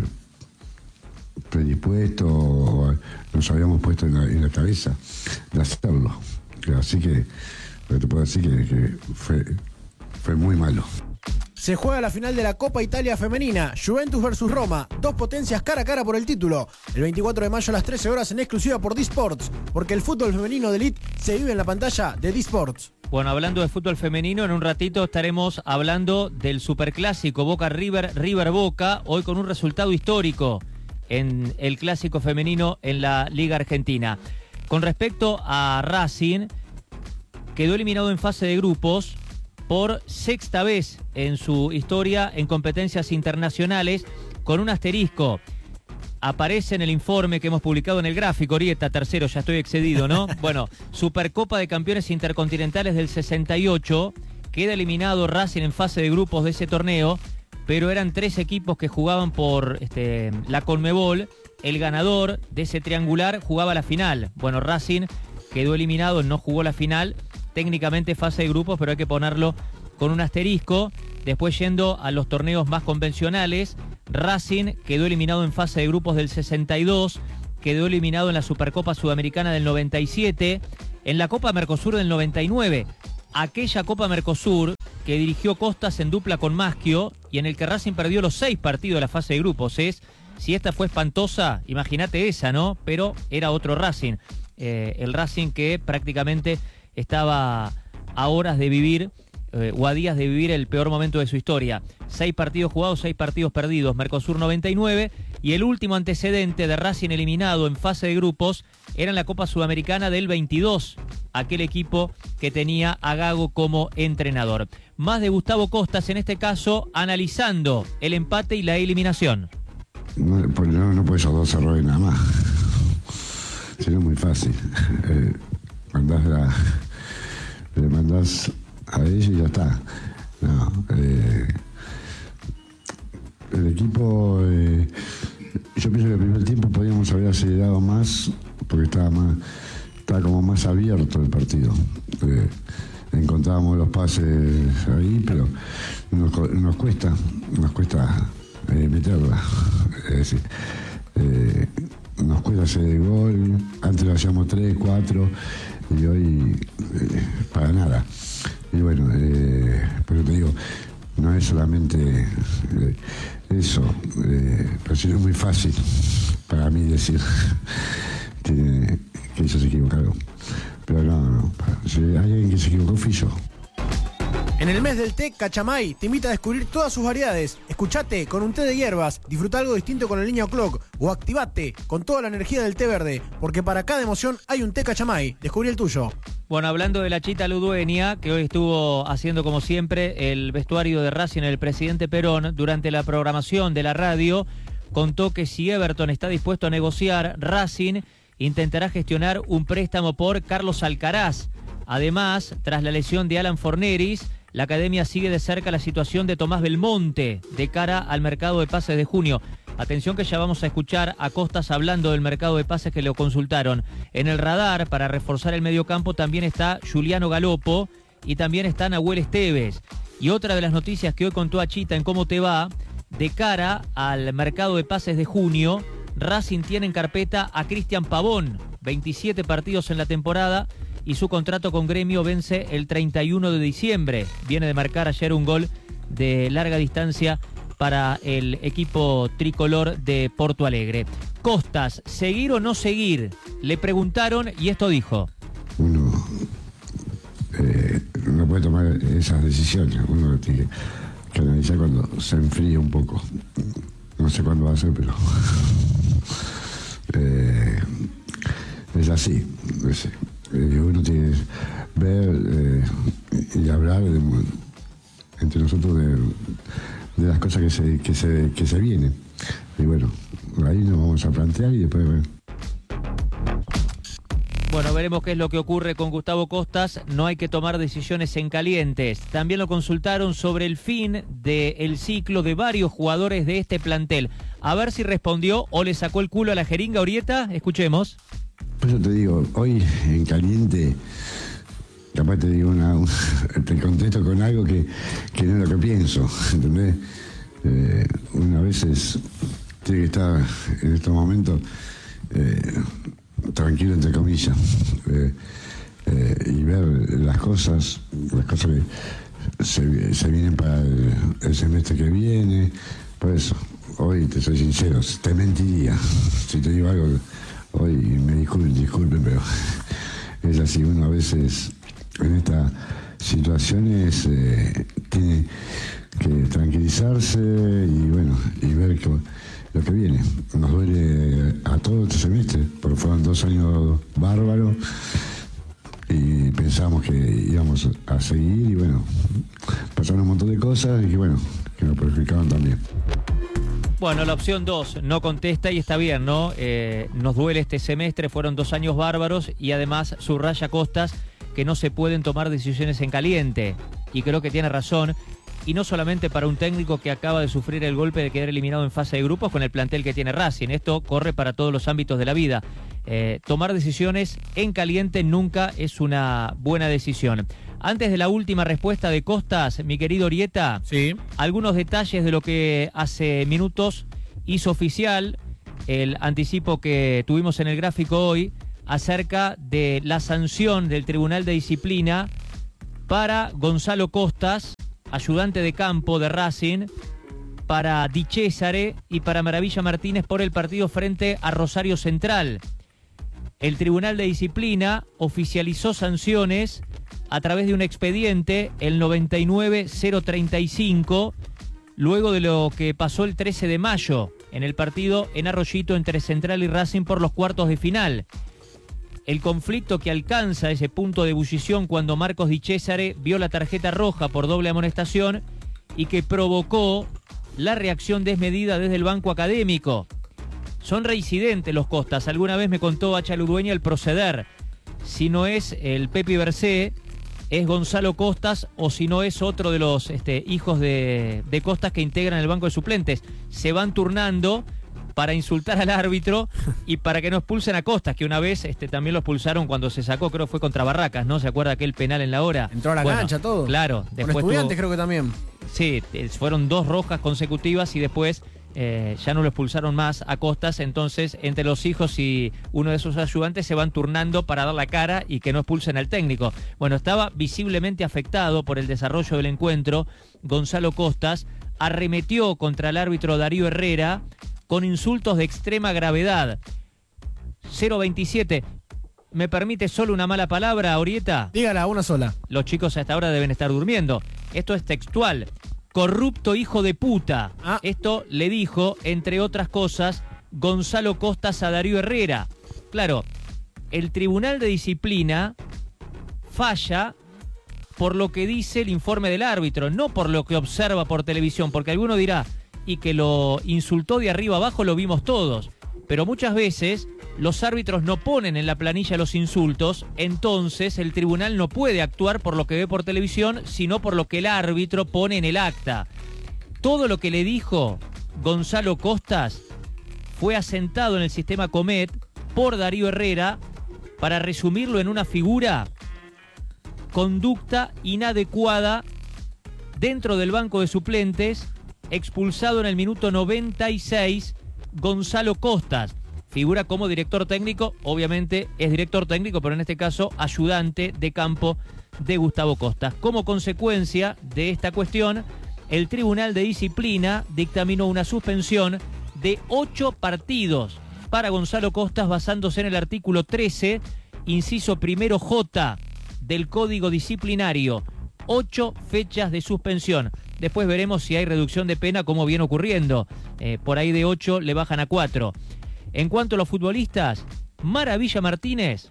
predispuesto o nos habíamos puesto en la cabeza de hacerlo. Así que te puedo decir que fue muy malo. Se juega la final de la Copa Italia Femenina, Juventus versus Roma, 2 potencias cara a cara por el título. El 24 de mayo a las 13 horas en exclusiva por D-Sports, porque el fútbol femenino de Elite se vive en la pantalla de D-Sports. Bueno, hablando de fútbol femenino, en un ratito estaremos hablando del superclásico Boca River, River Boca, hoy con un resultado histórico en el clásico femenino en la Liga Argentina. Con respecto a Racing, quedó eliminado en fase de grupos por 6ª vez en su historia en competencias internacionales, con un asterisco. Aparece en el informe que hemos publicado en el gráfico, Orieta, tercero, ya estoy excedido, ¿no? Bueno, Supercopa de Campeones Intercontinentales del 68, queda eliminado Racing en fase de grupos de ese torneo, pero eran 3 equipos que jugaban por la Conmebol. El ganador de ese triangular jugaba la final. Bueno, Racing quedó eliminado, no jugó la final, técnicamente fase de grupos, pero hay que ponerlo con un asterisco. Después, yendo a los torneos más convencionales, Racing quedó eliminado en fase de grupos del 62, quedó eliminado en la Supercopa Sudamericana del 97, en la Copa Mercosur del 99, aquella Copa Mercosur que dirigió Costas en dupla con Maschio y en el que Racing perdió los 6 partidos de la fase de grupos. Si esta fue espantosa, imagínate esa, ¿no? Pero era otro Racing, el Racing que prácticamente estaba a horas de vivir o a días de vivir el peor momento de su historia. 6 partidos jugados, 6 partidos perdidos, Mercosur 99, y el último antecedente de Racing eliminado en fase de grupos era en la Copa Sudamericana del 22, aquel equipo que tenía a Gago como entrenador. Más de Gustavo Costas, en este caso, analizando el empate y la eliminación. No puede ser 2 errores nada más. Sería muy fácil. Le mandás a ellos y ya está. No, el equipo, yo pienso que el primer tiempo podíamos haber acelerado más porque estaba como más abierto el partido. Encontrábamos los pases ahí, pero nos cuesta meterla. Es decir, nos cuesta hacer el gol. Antes lo hacíamos 3, 4 y hoy para nada. Y bueno, pero te digo, no es solamente eso, pero sí es muy fácil para mí decir que ellos se equivocaron. Pero no, si hay alguien que se equivocó fui yo. En el mes del té, Cachamay te invita a descubrir todas sus variedades. Escuchate con un té de hierbas, disfruta algo distinto con el niño Clock o activate con toda la energía del té verde, porque para cada emoción hay un té Cachamay. Descubrí el tuyo. Bueno, hablando de la Chita Ludueña, que hoy estuvo haciendo como siempre el vestuario de Racing, el presidente Perón, durante la programación de la radio, contó que si Everton está dispuesto a negociar, Racing intentará gestionar un préstamo por Carlos Alcaraz. Además, tras la lesión de Alan Forneris, la academia sigue de cerca la situación de Tomás Belmonte de cara al mercado de pases de junio. Atención que ya vamos a escuchar a Costas hablando del mercado de pases que lo consultaron. En el radar, para reforzar el mediocampo, también está Juliano Galopo y también está Nahuel Esteves. Y otra de las noticias que hoy contó Achita en Cómo Te Va, de cara al mercado de pases de junio, Racing tiene en carpeta a Cristian Pavón, 27 partidos en la temporada, y su contrato con Gremio vence el 31 de diciembre. Viene de marcar ayer un gol de larga distancia para el equipo tricolor de Porto Alegre. Costas, ¿seguir o no seguir? Le preguntaron y esto dijo. Uno no puede tomar esas decisiones. Uno tiene que analizar cuando se enfríe un poco. No sé cuándo va a ser, pero es así. Uno tiene que ver y hablar entre nosotros de las cosas que se vienen. Y bueno, ahí nos vamos a plantear y después ver. Bueno, veremos qué es lo que ocurre con Gustavo Costas. No hay que tomar decisiones en calientes. También lo consultaron sobre el fin del ciclo de varios jugadores de este plantel. A ver si respondió o le sacó el culo a la jeringa Orieta. Escuchemos. Pues yo te digo, hoy en caliente, capaz te digo te contesto con algo que no es lo que pienso, ¿entendés? Una veces tiene que estar en estos momentos tranquilo, entre comillas, y ver las cosas que se vienen para el semestre que viene. Por eso, hoy te soy sincero, te mentiría si te digo algo. Hoy me disculpen, pero es así. Uno a veces en estas situaciones tiene que tranquilizarse y bueno, y ver lo que viene. Nos duele a todo este semestre, porque fueron 2 años bárbaros y pensamos que íbamos a seguir y bueno, pasaron un montón de cosas y que bueno, que nos perjudicaron también. Bueno, la opción 2 no contesta y está bien, ¿no? Nos duele este semestre, fueron 2 años bárbaros y además subraya Costas que no se pueden tomar decisiones en caliente. Y creo que tiene razón. Y no solamente para un técnico que acaba de sufrir el golpe de quedar eliminado en fase de grupos con el plantel que tiene Racing. Esto corre para todos los ámbitos de la vida. Tomar decisiones en caliente nunca es una buena decisión. Antes de la última respuesta de Costas, mi querido Orieta, sí, algunos detalles de lo que hace minutos hizo oficial el anticipo que tuvimos en el gráfico hoy acerca de la sanción del Tribunal de Disciplina para Gonzalo Costas, ayudante de campo de Racing, para Di Cesare y para Maravilla Martínez por el partido frente a Rosario Central. El Tribunal de Disciplina oficializó sanciones a través de un expediente, el 99035, luego de lo que pasó el 13 de mayo en el partido en Arroyito entre Central y Racing por los cuartos de final. El conflicto que alcanza ese punto de ebullición cuando Marcos Di Cesare vio la tarjeta roja por doble amonestación y que provocó la reacción desmedida desde el banco académico. Son reincidentes los Costas. Alguna vez me contó Hacha Ludueña el proceder. Si no es el Pepi Bercé, es Gonzalo Costas, o si no es otro de los hijos de Costas que integran el banco de suplentes. Se van turnando para insultar al árbitro y para que no expulsen a Costas, que una vez también lo expulsaron cuando se sacó, creo que fue contra Barracas, ¿no? ¿Se acuerda aquel penal en la hora? Entró a la cancha todo. Claro. Con Estudiantes creo que también. Sí, fueron 2 rojas consecutivas y después ya no lo expulsaron más a Costas. Entonces, entre los hijos y uno de sus ayudantes se van turnando para dar la cara y que no expulsen al técnico. Bueno, estaba visiblemente afectado por el desarrollo del encuentro. Gonzalo Costas arremetió contra el árbitro Darío Herrera con insultos de extrema gravedad. 027. ¿Me permite solo una mala palabra, Orieta? Dígala, una sola. Los chicos a esta hora deben estar durmiendo. Esto es textual. Corrupto hijo de puta. Esto le dijo, entre otras cosas, Gonzalo Costas a Darío Herrera. Claro, el Tribunal de Disciplina falla por lo que dice el informe del árbitro, no por lo que observa por televisión, porque alguno dirá, y que lo insultó de arriba abajo lo vimos todos. Pero muchas veces los árbitros no ponen en la planilla los insultos, entonces el tribunal no puede actuar por lo que ve por televisión, sino por lo que el árbitro pone en el acta. Todo lo que le dijo Gonzalo Costas fue asentado en el sistema Comet por Darío Herrera para resumirlo en una figura: conducta inadecuada dentro del banco de suplentes, expulsado en el minuto 96, Gonzalo Costas. Figura como director técnico, obviamente es director técnico, pero en este caso ayudante de campo de Gustavo Costas. Como consecuencia de esta cuestión, el Tribunal de Disciplina dictaminó una suspensión de 8 partidos para Gonzalo Costas, basándose en el artículo 13, inciso primero J del Código Disciplinario. 8 fechas de suspensión. Después veremos si hay reducción de pena, como viene ocurriendo. Por ahí de 8 le bajan a 4. En cuanto a los futbolistas, Maravilla Martínez,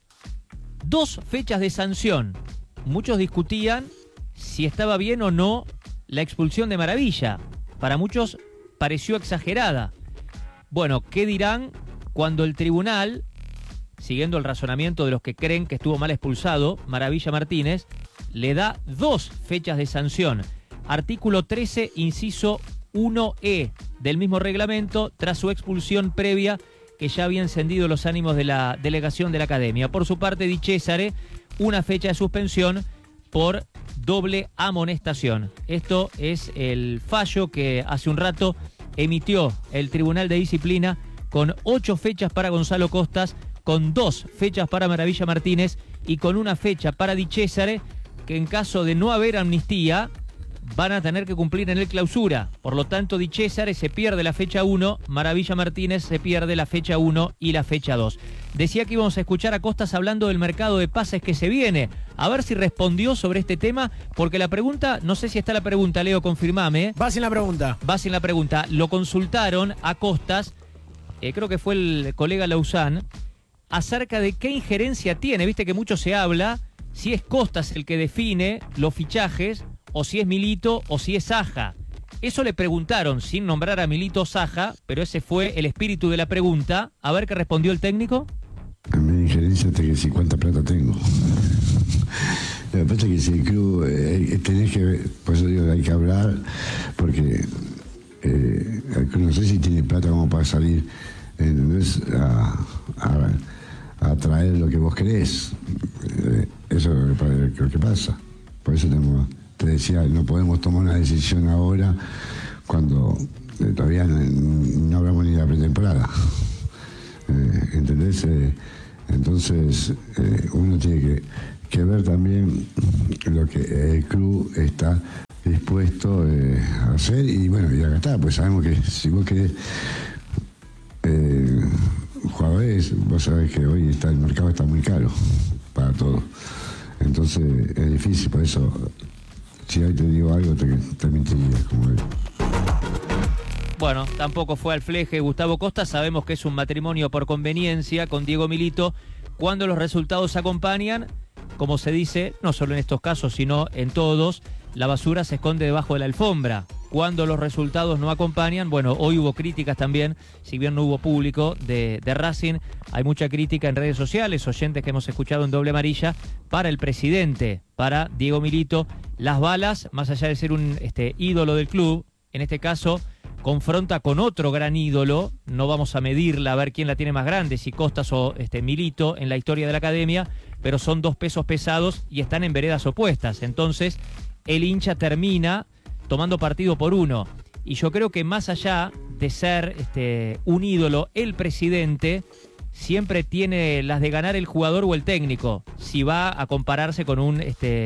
2 fechas de sanción. Muchos discutían si estaba bien o no la expulsión de Maravilla. Para muchos pareció exagerada. Bueno, ¿qué dirán cuando el tribunal, siguiendo el razonamiento de los que creen que estuvo mal expulsado, Maravilla Martínez, le da 2 fechas de sanción? Artículo 13, inciso 1E del mismo reglamento, tras su expulsión previa que ya había encendido los ánimos de la delegación de la academia. Por su parte, Di Cesare, 1 fecha de suspensión por doble amonestación. Esto es el fallo que hace un rato emitió el Tribunal de Disciplina, con 8 fechas para Gonzalo Costas, con 2 fechas para Maravilla Martínez y con 1 fecha para Di Cesare, que en caso de no haber amnistía van a tener que cumplir en el clausura. Por lo tanto, Di Cesare se pierde la fecha 1, Maravilla Martínez se pierde la fecha 1 y la fecha 2. Decía que íbamos a escuchar a Costas hablando del mercado de pases que se viene. A ver si respondió sobre este tema, porque la pregunta, no sé si está la pregunta, Leo, confirmame. Va sin la pregunta. Va sin la pregunta. Lo consultaron a Costas, creo que fue el colega Lauzán, acerca de qué injerencia tiene. Viste que mucho se habla si es Costas el que define los fichajes, o si es Milito, o si es Saja. Eso le preguntaron, sin nombrar a Milito o Saja, pero ese fue el espíritu de la pregunta. A ver qué respondió el técnico. A mí injerencia hasta que si cuánta plata tengo. Lo que pasa es que si el club tenés que ver, por eso digo, hay que hablar, porque el club no sé si tiene plata como para salir a traer lo que vos querés. eso es lo que pasa. Por eso te decía, no podemos tomar una decisión ahora cuando todavía no hablamos ni de la pretemporada. ¿Entendés? Entonces uno tiene que ver también lo que el club está dispuesto a hacer, y bueno, y acá está, pues sabemos que si vos querés jugadores, vos sabés que hoy el mercado está muy caro para todo, entonces es difícil. Por eso, si hoy te digo algo, te mentiría, como él. Bueno, tampoco fue al fleje Gustavo Costa. Sabemos que es un matrimonio por conveniencia con Diego Milito. Cuando los resultados acompañan, como se dice, no solo en estos casos, sino en todos, la basura se esconde debajo de la alfombra. Cuando los resultados no acompañan, bueno, hoy hubo críticas también, si bien no hubo público de Racing, hay mucha crítica en redes sociales, oyentes que hemos escuchado en Doble Amarilla, para el presidente, para Diego Milito. Las balas, más allá de ser un ídolo del club, en este caso confronta con otro gran ídolo, no vamos a medirla a ver quién la tiene más grande, si Costas o Milito en la historia de la academia, pero son dos pesos pesados y están en veredas opuestas. Entonces, el hincha termina tomando partido por uno. Y yo creo que más allá de ser un ídolo, el presidente siempre tiene las de ganar el jugador o el técnico, si va a compararse con un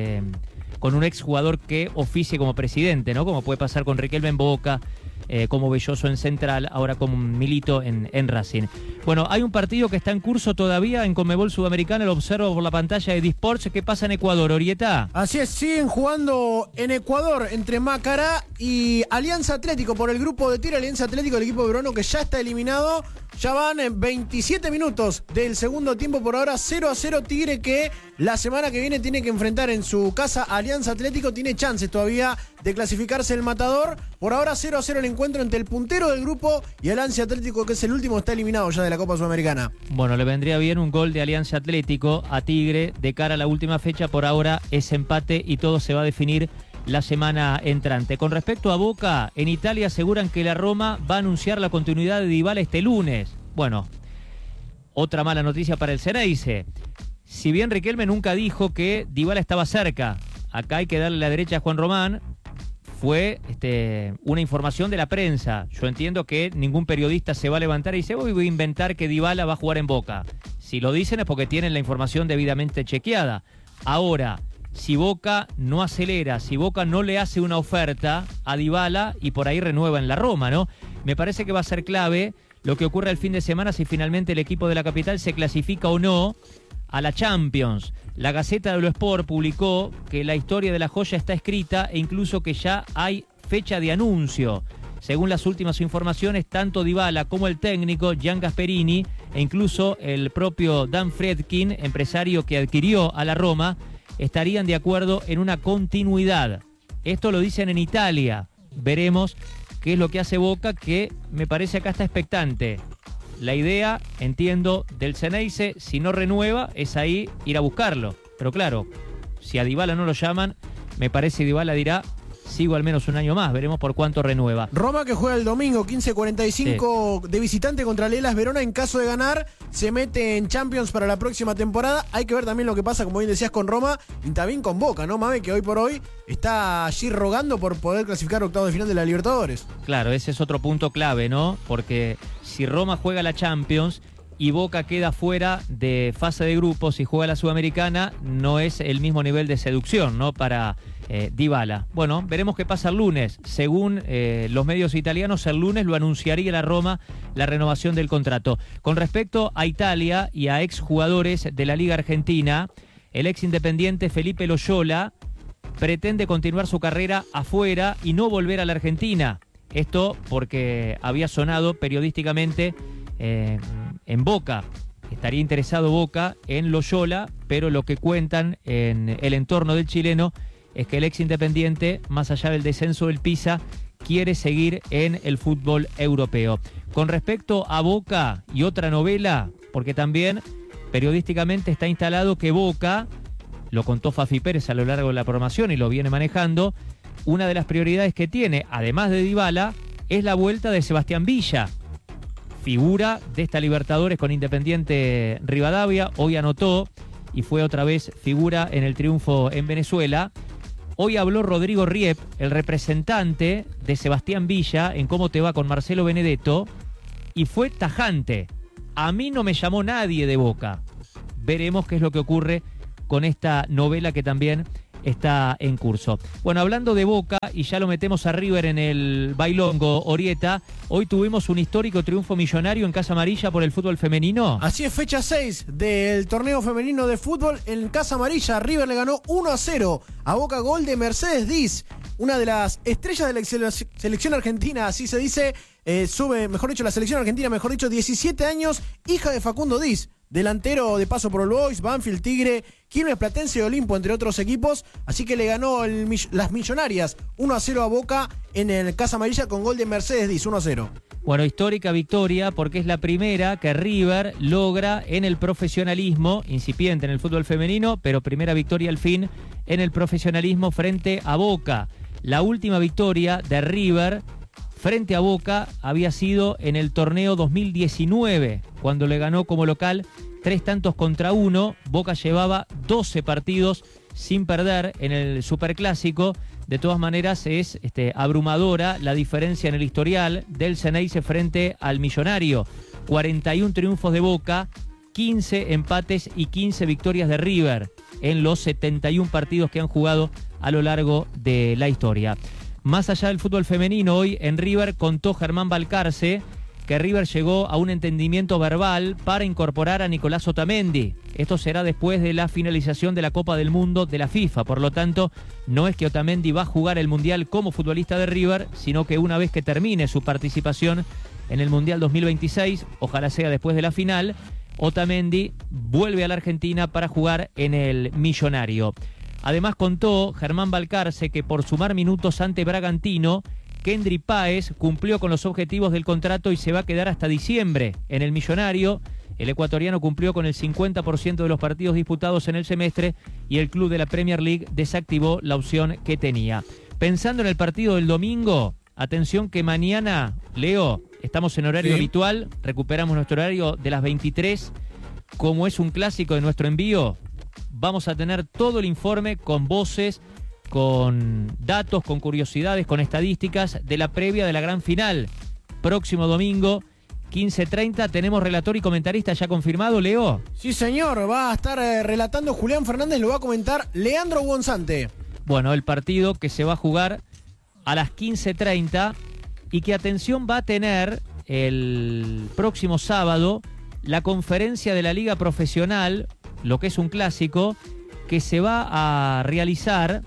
exjugador que oficie como presidente, ¿no? Como puede pasar con Riquelme en Boca, como Belloso en Central, ahora con Milito en Racing. Bueno, hay un partido que está en curso todavía en Conmebol Sudamericana, lo observo por la pantalla de Disports. ¿Qué pasa en Ecuador, Orieta? Así es, siguen jugando en Ecuador entre Macará y Alianza Atlético por el grupo de tiro. Alianza Atlético, el equipo peruano que ya está eliminado. Ya van 27 minutos del segundo tiempo, por ahora 0-0. Tigre, que la semana que viene tiene que enfrentar en su casa a Alianza Atlético, tiene chances todavía de clasificarse el Matador. Por ahora 0-0 el encuentro entre el puntero del grupo y Alianza Atlético, que es el último, está eliminado ya de la Copa Sudamericana. Bueno, le vendría bien un gol de Alianza Atlético a Tigre de cara a la última fecha. Por ahora es empate y todo se va a definir la semana entrante. Con respecto a Boca, en Italia aseguran que la Roma va a anunciar la continuidad de Dybala este lunes. Bueno, otra mala noticia para el Ceneice. Si bien Riquelme nunca dijo que Dybala estaba cerca, acá hay que darle la derecha a Juan Román. Fue una información de la prensa. Yo entiendo que ningún periodista se va a levantar y dice, voy a inventar que Dybala va a jugar en Boca. Si lo dicen es porque tienen la información debidamente chequeada. Ahora, si Boca no acelera, si Boca no le hace una oferta a Dybala y por ahí renueva en la Roma, ¿no? Me parece que va a ser clave lo que ocurre el fin de semana, si finalmente el equipo de la capital se clasifica o no a la Champions. La Gaceta de lo Sport publicó que la historia de la joya está escrita e incluso que ya hay fecha de anuncio. Según las últimas informaciones, tanto Dybala como el técnico Gian Gasperini e incluso el propio Dan Friedkin, empresario que adquirió a la Roma, estarían de acuerdo en una continuidad. Esto lo dicen en Italia. Veremos qué es lo que hace Boca, que me parece acá está expectante. La idea, entiendo, del Ceneice, si no renueva, es ahí ir a buscarlo. Pero claro, si a Dybala no lo llaman, me parece que Dybala dirá, sigo al menos un año más, veremos por cuánto renueva. Roma, que juega el domingo 15:45 de visitante contra el Hellas Verona. En caso de ganar, se mete en Champions para la próxima temporada. Hay que ver también lo que pasa, como bien decías, con Roma y también con Boca, ¿no, Mame? Que hoy por hoy está allí rogando por poder clasificar octavos de final de la Libertadores. Claro, ese es otro punto clave, ¿no? Porque si Roma juega la Champions y Boca queda fuera de fase de grupos y juega la Sudamericana, no es el mismo nivel de seducción, ¿no? Para Dybala. Bueno, veremos qué pasa el lunes. Según los medios italianos, el lunes lo anunciaría la Roma, la renovación del contrato. Con respecto a Italia y a exjugadores de la Liga Argentina, el ex Independiente Felipe Loyola pretende continuar su carrera afuera y no volver a la Argentina. Esto porque había sonado periodísticamente en Boca. Estaría interesado Boca en Loyola, pero lo que cuentan en el entorno del chileno es que el ex Independiente, más allá del descenso del Pisa, quiere seguir en el fútbol europeo. Con respecto a Boca y otra novela, porque también periodísticamente está instalado que Boca, lo contó Fafi Pérez a lo largo de la programación y lo viene manejando, una de las prioridades que tiene, además de Dybala, es la vuelta de Sebastián Villa, figura de esta Libertadores con Independiente Rivadavia. Hoy anotó y fue otra vez figura en el triunfo en Venezuela. Hoy habló Rodrigo Riep, el representante de Sebastián Villa, en Cómo te va con Marcelo Benedetto, y fue tajante. A mí no me llamó nadie de Boca. Veremos qué es lo que ocurre con esta novela que también está en curso. Bueno, hablando de Boca, y ya lo metemos a River en el bailongo, Orieta, hoy tuvimos un histórico triunfo millonario en Casa Amarilla por el fútbol femenino. Así es, fecha 6 del torneo femenino de fútbol en Casa Amarilla. River le ganó 1-0 a Boca, gol de Mercedes Diz, una de las estrellas de la selección argentina, así se dice, la selección argentina, 17 años, hija de Facundo Diz, delantero de paso por All Boys, Banfield, Tigre, Quilmes, Platense y Olimpo, entre otros equipos. Así que le ganó las millonarias 1-0 a Boca en el Casa Amarilla con gol de Mercedes Diz, 1-0. Bueno, histórica victoria porque es la primera que River logra en el profesionalismo, incipiente en el fútbol femenino, pero primera victoria al fin en el profesionalismo frente a Boca. La última victoria de River frente a Boca había sido en el torneo 2019, cuando le ganó como local 3-1. Boca llevaba 12 partidos sin perder en el Superclásico. De todas maneras es abrumadora la diferencia en el historial del Ceneice frente al Millonario. 41 triunfos de Boca, 15 empates y 15 victorias de River en los 71 partidos que han jugado a lo largo de la historia. Más allá del fútbol femenino, hoy en River contó Germán Balcarce que River llegó a un entendimiento verbal para incorporar a Nicolás Otamendi. Esto será después de la finalización de la Copa del Mundo de la FIFA. Por lo tanto, no es que Otamendi va a jugar el Mundial como futbolista de River, sino que una vez que termine su participación en el Mundial 2026, ojalá sea después de la final, Otamendi vuelve a la Argentina para jugar en el Millonario. Además contó Germán Balcarce que por sumar minutos ante Bragantino, Kendry Páez cumplió con los objetivos del contrato y se va a quedar hasta diciembre en el Millonario. El ecuatoriano cumplió con el 50% de los partidos disputados en el semestre y el club de la Premier League desactivó la opción que tenía. Pensando en el partido del domingo, atención que mañana, Leo, estamos en horario habitual, recuperamos nuestro horario de las 23. Como es un clásico de nuestro envío, vamos a tener todo el informe con voces, con datos, con curiosidades, con estadísticas de la previa de la gran final. Próximo domingo, 15:30, tenemos relator y comentarista ya confirmado, Leo. Sí, señor, va a estar relatando Julián Fernández, lo va a comentar Leandro Gonzante. Bueno, el partido que se va a jugar a las 15:30 y que, atención, va a tener el próximo sábado la conferencia de la Liga Profesional, lo que es un clásico, que se va a realizar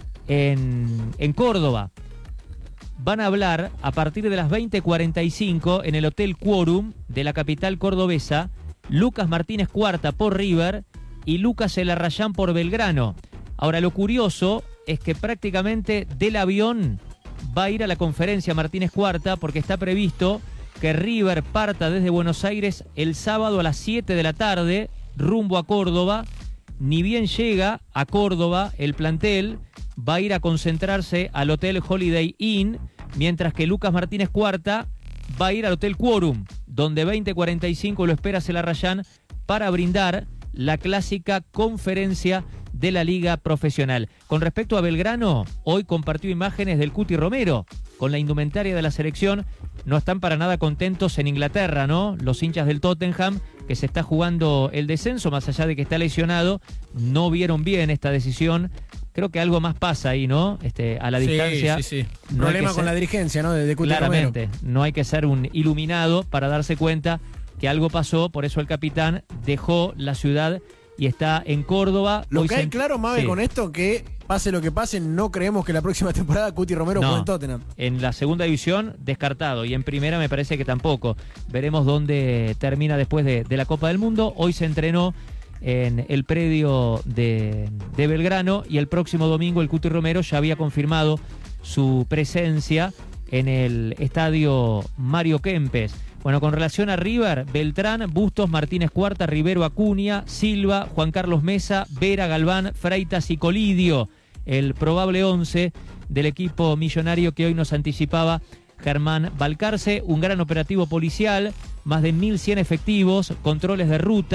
en Córdoba. Van a hablar a partir de las 20:45 en el Hotel Quórum de la capital cordobesa, Lucas Martínez Cuarta por River y Lucas Elarrayán por Belgrano. Ahora, lo curioso es que prácticamente del avión va a ir a la conferencia Martínez Cuarta, porque está previsto que River parta desde Buenos Aires el sábado a las 7 de la tarde rumbo a Córdoba. Ni bien llega a Córdoba el plantel, va a ir a concentrarse al Hotel Holiday Inn, mientras que Lucas Martínez Cuarta va a ir al Hotel Quórum, donde 20:45 lo espera Elarrayán para brindar la clásica conferencia de la Liga Profesional. Con respecto a Belgrano, hoy compartió imágenes del Cuti Romero con la indumentaria de la selección. No están para nada contentos en Inglaterra, ¿no? Los hinchas del Tottenham, que se está jugando el descenso, más allá de que está lesionado, no vieron bien esta decisión. Creo que algo más pasa ahí, ¿no? A la distancia. Sí. No problema con la dirigencia, ¿no? De Cuti claramente, Romero. No hay que ser un iluminado para darse cuenta que algo pasó, por eso el capitán dejó la ciudad y está en Córdoba. Lo que hay claro, Mabe, con esto, que pase lo que pase, no creemos que la próxima temporada Cuti Romero juegue en Tottenham. En la segunda división, descartado. Y en primera me parece que tampoco. Veremos dónde termina después de la Copa del Mundo. Hoy se entrenó en el predio de Belgrano y el próximo domingo el Cuti Romero ya había confirmado su presencia en el estadio Mario Kempes. Bueno, con relación a River, Beltrán, Bustos, Martínez Cuarta, Rivero, Acuña, Silva, Juan Carlos Mesa, Vera, Galván, Freitas y Colidio. El probable 11 del equipo millonario que hoy nos anticipaba Germán Balcarce. Un gran operativo policial, más de 1.100 efectivos, controles de ruta,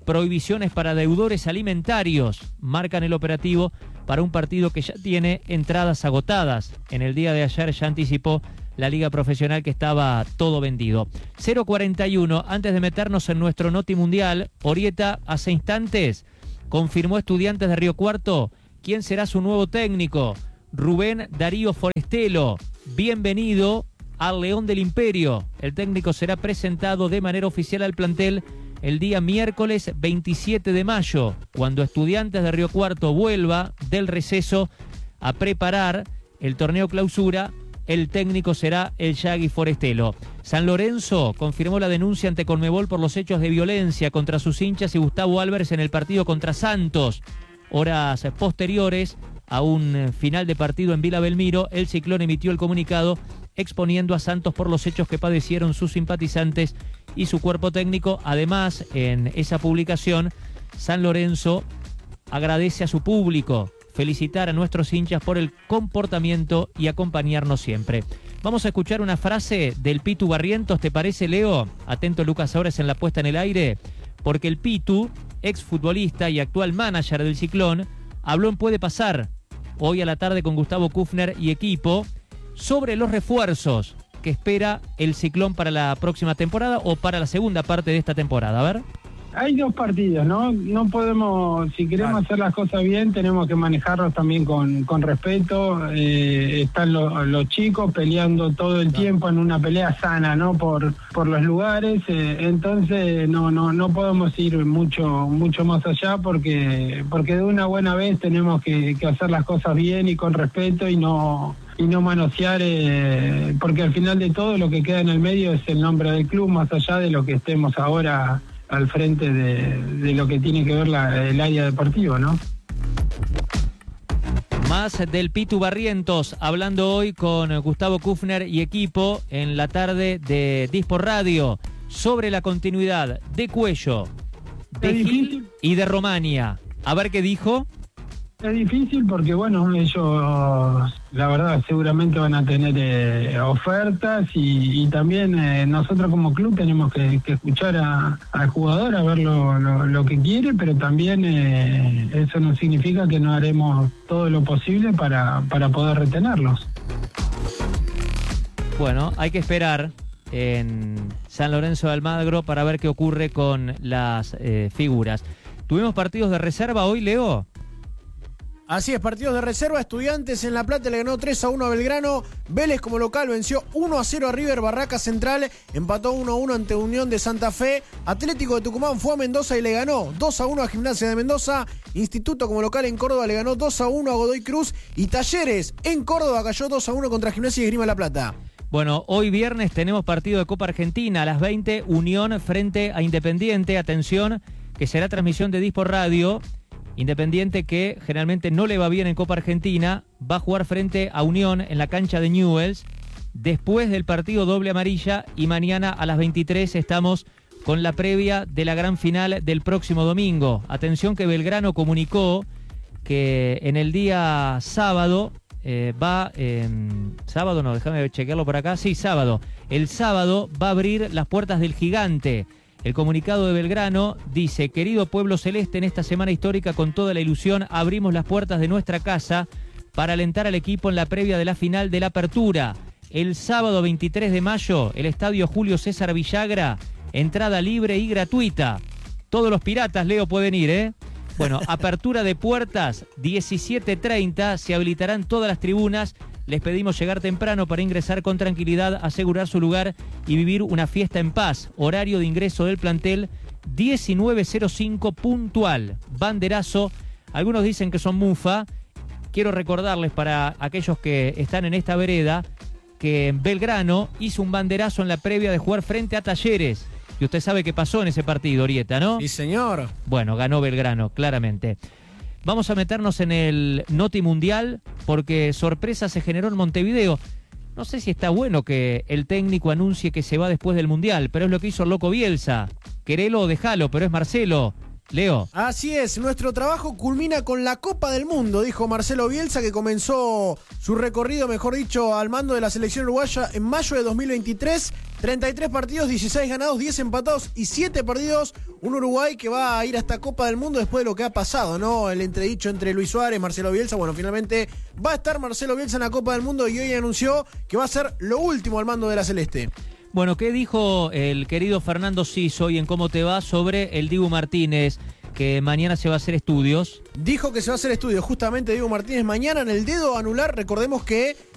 prohibiciones para deudores alimentarios. Marcan el operativo para un partido que ya tiene entradas agotadas. En el día de ayer ya anticipó la Liga Profesional que estaba todo vendido. 0:41, antes de meternos en nuestro Noti Mundial, Orieta hace instantes confirmó Estudiantes de Río Cuarto quién será su nuevo técnico. Rubén Darío Forestelo, bienvenido al León del Imperio. El técnico será presentado de manera oficial al plantel el día miércoles 27 de mayo, cuando Estudiantes de Río Cuarto vuelva del receso a preparar el torneo clausura. El técnico será el Yagui Forestelo. San Lorenzo confirmó la denuncia ante Conmebol por los hechos de violencia contra sus hinchas y Gustavo Álvarez en el partido contra Santos. Horas posteriores a un final de partido en Vila Belmiro, el Ciclón emitió el comunicado exponiendo a Santos por los hechos que padecieron sus simpatizantes y su cuerpo técnico. Además, en esa publicación, San Lorenzo agradece a su público, felicitar a nuestros hinchas por el comportamiento y acompañarnos siempre. Vamos a escuchar una frase del Pitu Barrientos, ¿te parece, Leo? Atento Lucas Ahora en la puesta en el aire, porque el Pitu, exfutbolista y actual manager del Ciclón, habló en Puede Pasar hoy a la tarde con Gustavo Kufner y equipo sobre los refuerzos que espera el Ciclón para la próxima temporada o para la segunda parte de esta temporada. A ver. Hay dos partidos, ¿no? No podemos, si queremos hacer las cosas bien, tenemos que manejarlos también con respeto. Están los chicos peleando todo el tiempo en una pelea sana, ¿no? Por los lugares. Entonces no podemos ir mucho más allá porque de una buena vez tenemos que hacer las cosas bien y con respeto y no manosear, porque al final de todo lo que queda en el medio es el nombre del club, más allá de lo que estemos ahora al frente de lo que tiene que ver el área deportiva, ¿no? Más del Pitu Barrientos, hablando hoy con Gustavo Kufner y equipo en la tarde de Dispor Radio sobre la continuidad de Cuello, de Gil y de Romania. A ver qué dijo. Es difícil porque, bueno, ellos, la verdad, seguramente van a tener ofertas y también nosotros como club tenemos que escuchar al jugador, a ver lo que quiere, pero también eso no significa que no haremos todo lo posible para poder retenerlos. Bueno, hay que esperar en San Lorenzo de Almagro para ver qué ocurre con las figuras. ¿Tuvimos partidos de reserva hoy, Leo? Así es, partidos de reserva. Estudiantes en La Plata le ganó 3-1 a Belgrano. Vélez como local venció 1-0 a River. Barraca Central empató 1-1 ante Unión de Santa Fe. Atlético de Tucumán fue a Mendoza y le ganó 2-1 a Gimnasia de Mendoza. Instituto como local en Córdoba le ganó 2-1 a Godoy Cruz. Y Talleres en Córdoba cayó 2-1 contra Gimnasia y Esgrima La Plata. Bueno, hoy viernes tenemos partido de Copa Argentina a las 20. Unión frente a Independiente. Atención, que será transmisión de Dispor Radio. Independiente, que generalmente no le va bien en Copa Argentina, va a jugar frente a Unión en la cancha de Newell's después del partido doble amarilla, y mañana a las 23 estamos con la previa de la gran final del próximo domingo. Atención que Belgrano comunicó que en el día sábado sábado no, déjame chequearlo por acá, sí, sábado. El sábado va a abrir las puertas del Gigante. El comunicado de Belgrano dice: querido pueblo celeste, en esta semana histórica con toda la ilusión abrimos las puertas de nuestra casa para alentar al equipo en la previa de la final de la apertura. El sábado 23 de mayo, el estadio Julio César Villagra, entrada libre y gratuita. Todos los piratas, Leo, pueden ir, ¿eh? Bueno, apertura de puertas 17:30, se habilitarán todas las tribunas. Les pedimos llegar temprano para ingresar con tranquilidad, asegurar su lugar y vivir una fiesta en paz. Horario de ingreso del plantel 19:05 puntual. Banderazo. Algunos dicen que son mufa. Quiero recordarles para aquellos que están en esta vereda que Belgrano hizo un banderazo en la previa de jugar frente a Talleres. Y usted sabe qué pasó en ese partido, Orieta, ¿no? Sí, señor. Bueno, ganó Belgrano, claramente. Vamos a meternos en el Noti Mundial porque sorpresa se generó en Montevideo. No sé si está bueno que el técnico anuncie que se va después del Mundial, pero es lo que hizo el loco Bielsa. Querelo o dejalo, pero es Marcelo Leo. Así es, nuestro trabajo culmina con la Copa del Mundo, dijo Marcelo Bielsa, que comenzó su recorrido, mejor dicho, al mando de la selección uruguaya en mayo de 2023. 33 partidos, 16 ganados, 10 empatados y 7 perdidos. Un Uruguay que va a ir a esta Copa del Mundo después de lo que ha pasado, ¿no? El entredicho entre Luis Suárez, Marcelo Bielsa. Bueno, finalmente va a estar Marcelo Bielsa en la Copa del Mundo y hoy anunció que va a ser lo último al mando de la Celeste. Bueno, ¿qué dijo el querido Fernando Siso y en Cómo Te Va sobre el Dibu Martínez? Que mañana se va a hacer estudios. Dijo que se va a hacer estudios justamente Dibu Martínez mañana en el dedo anular. Recordemos que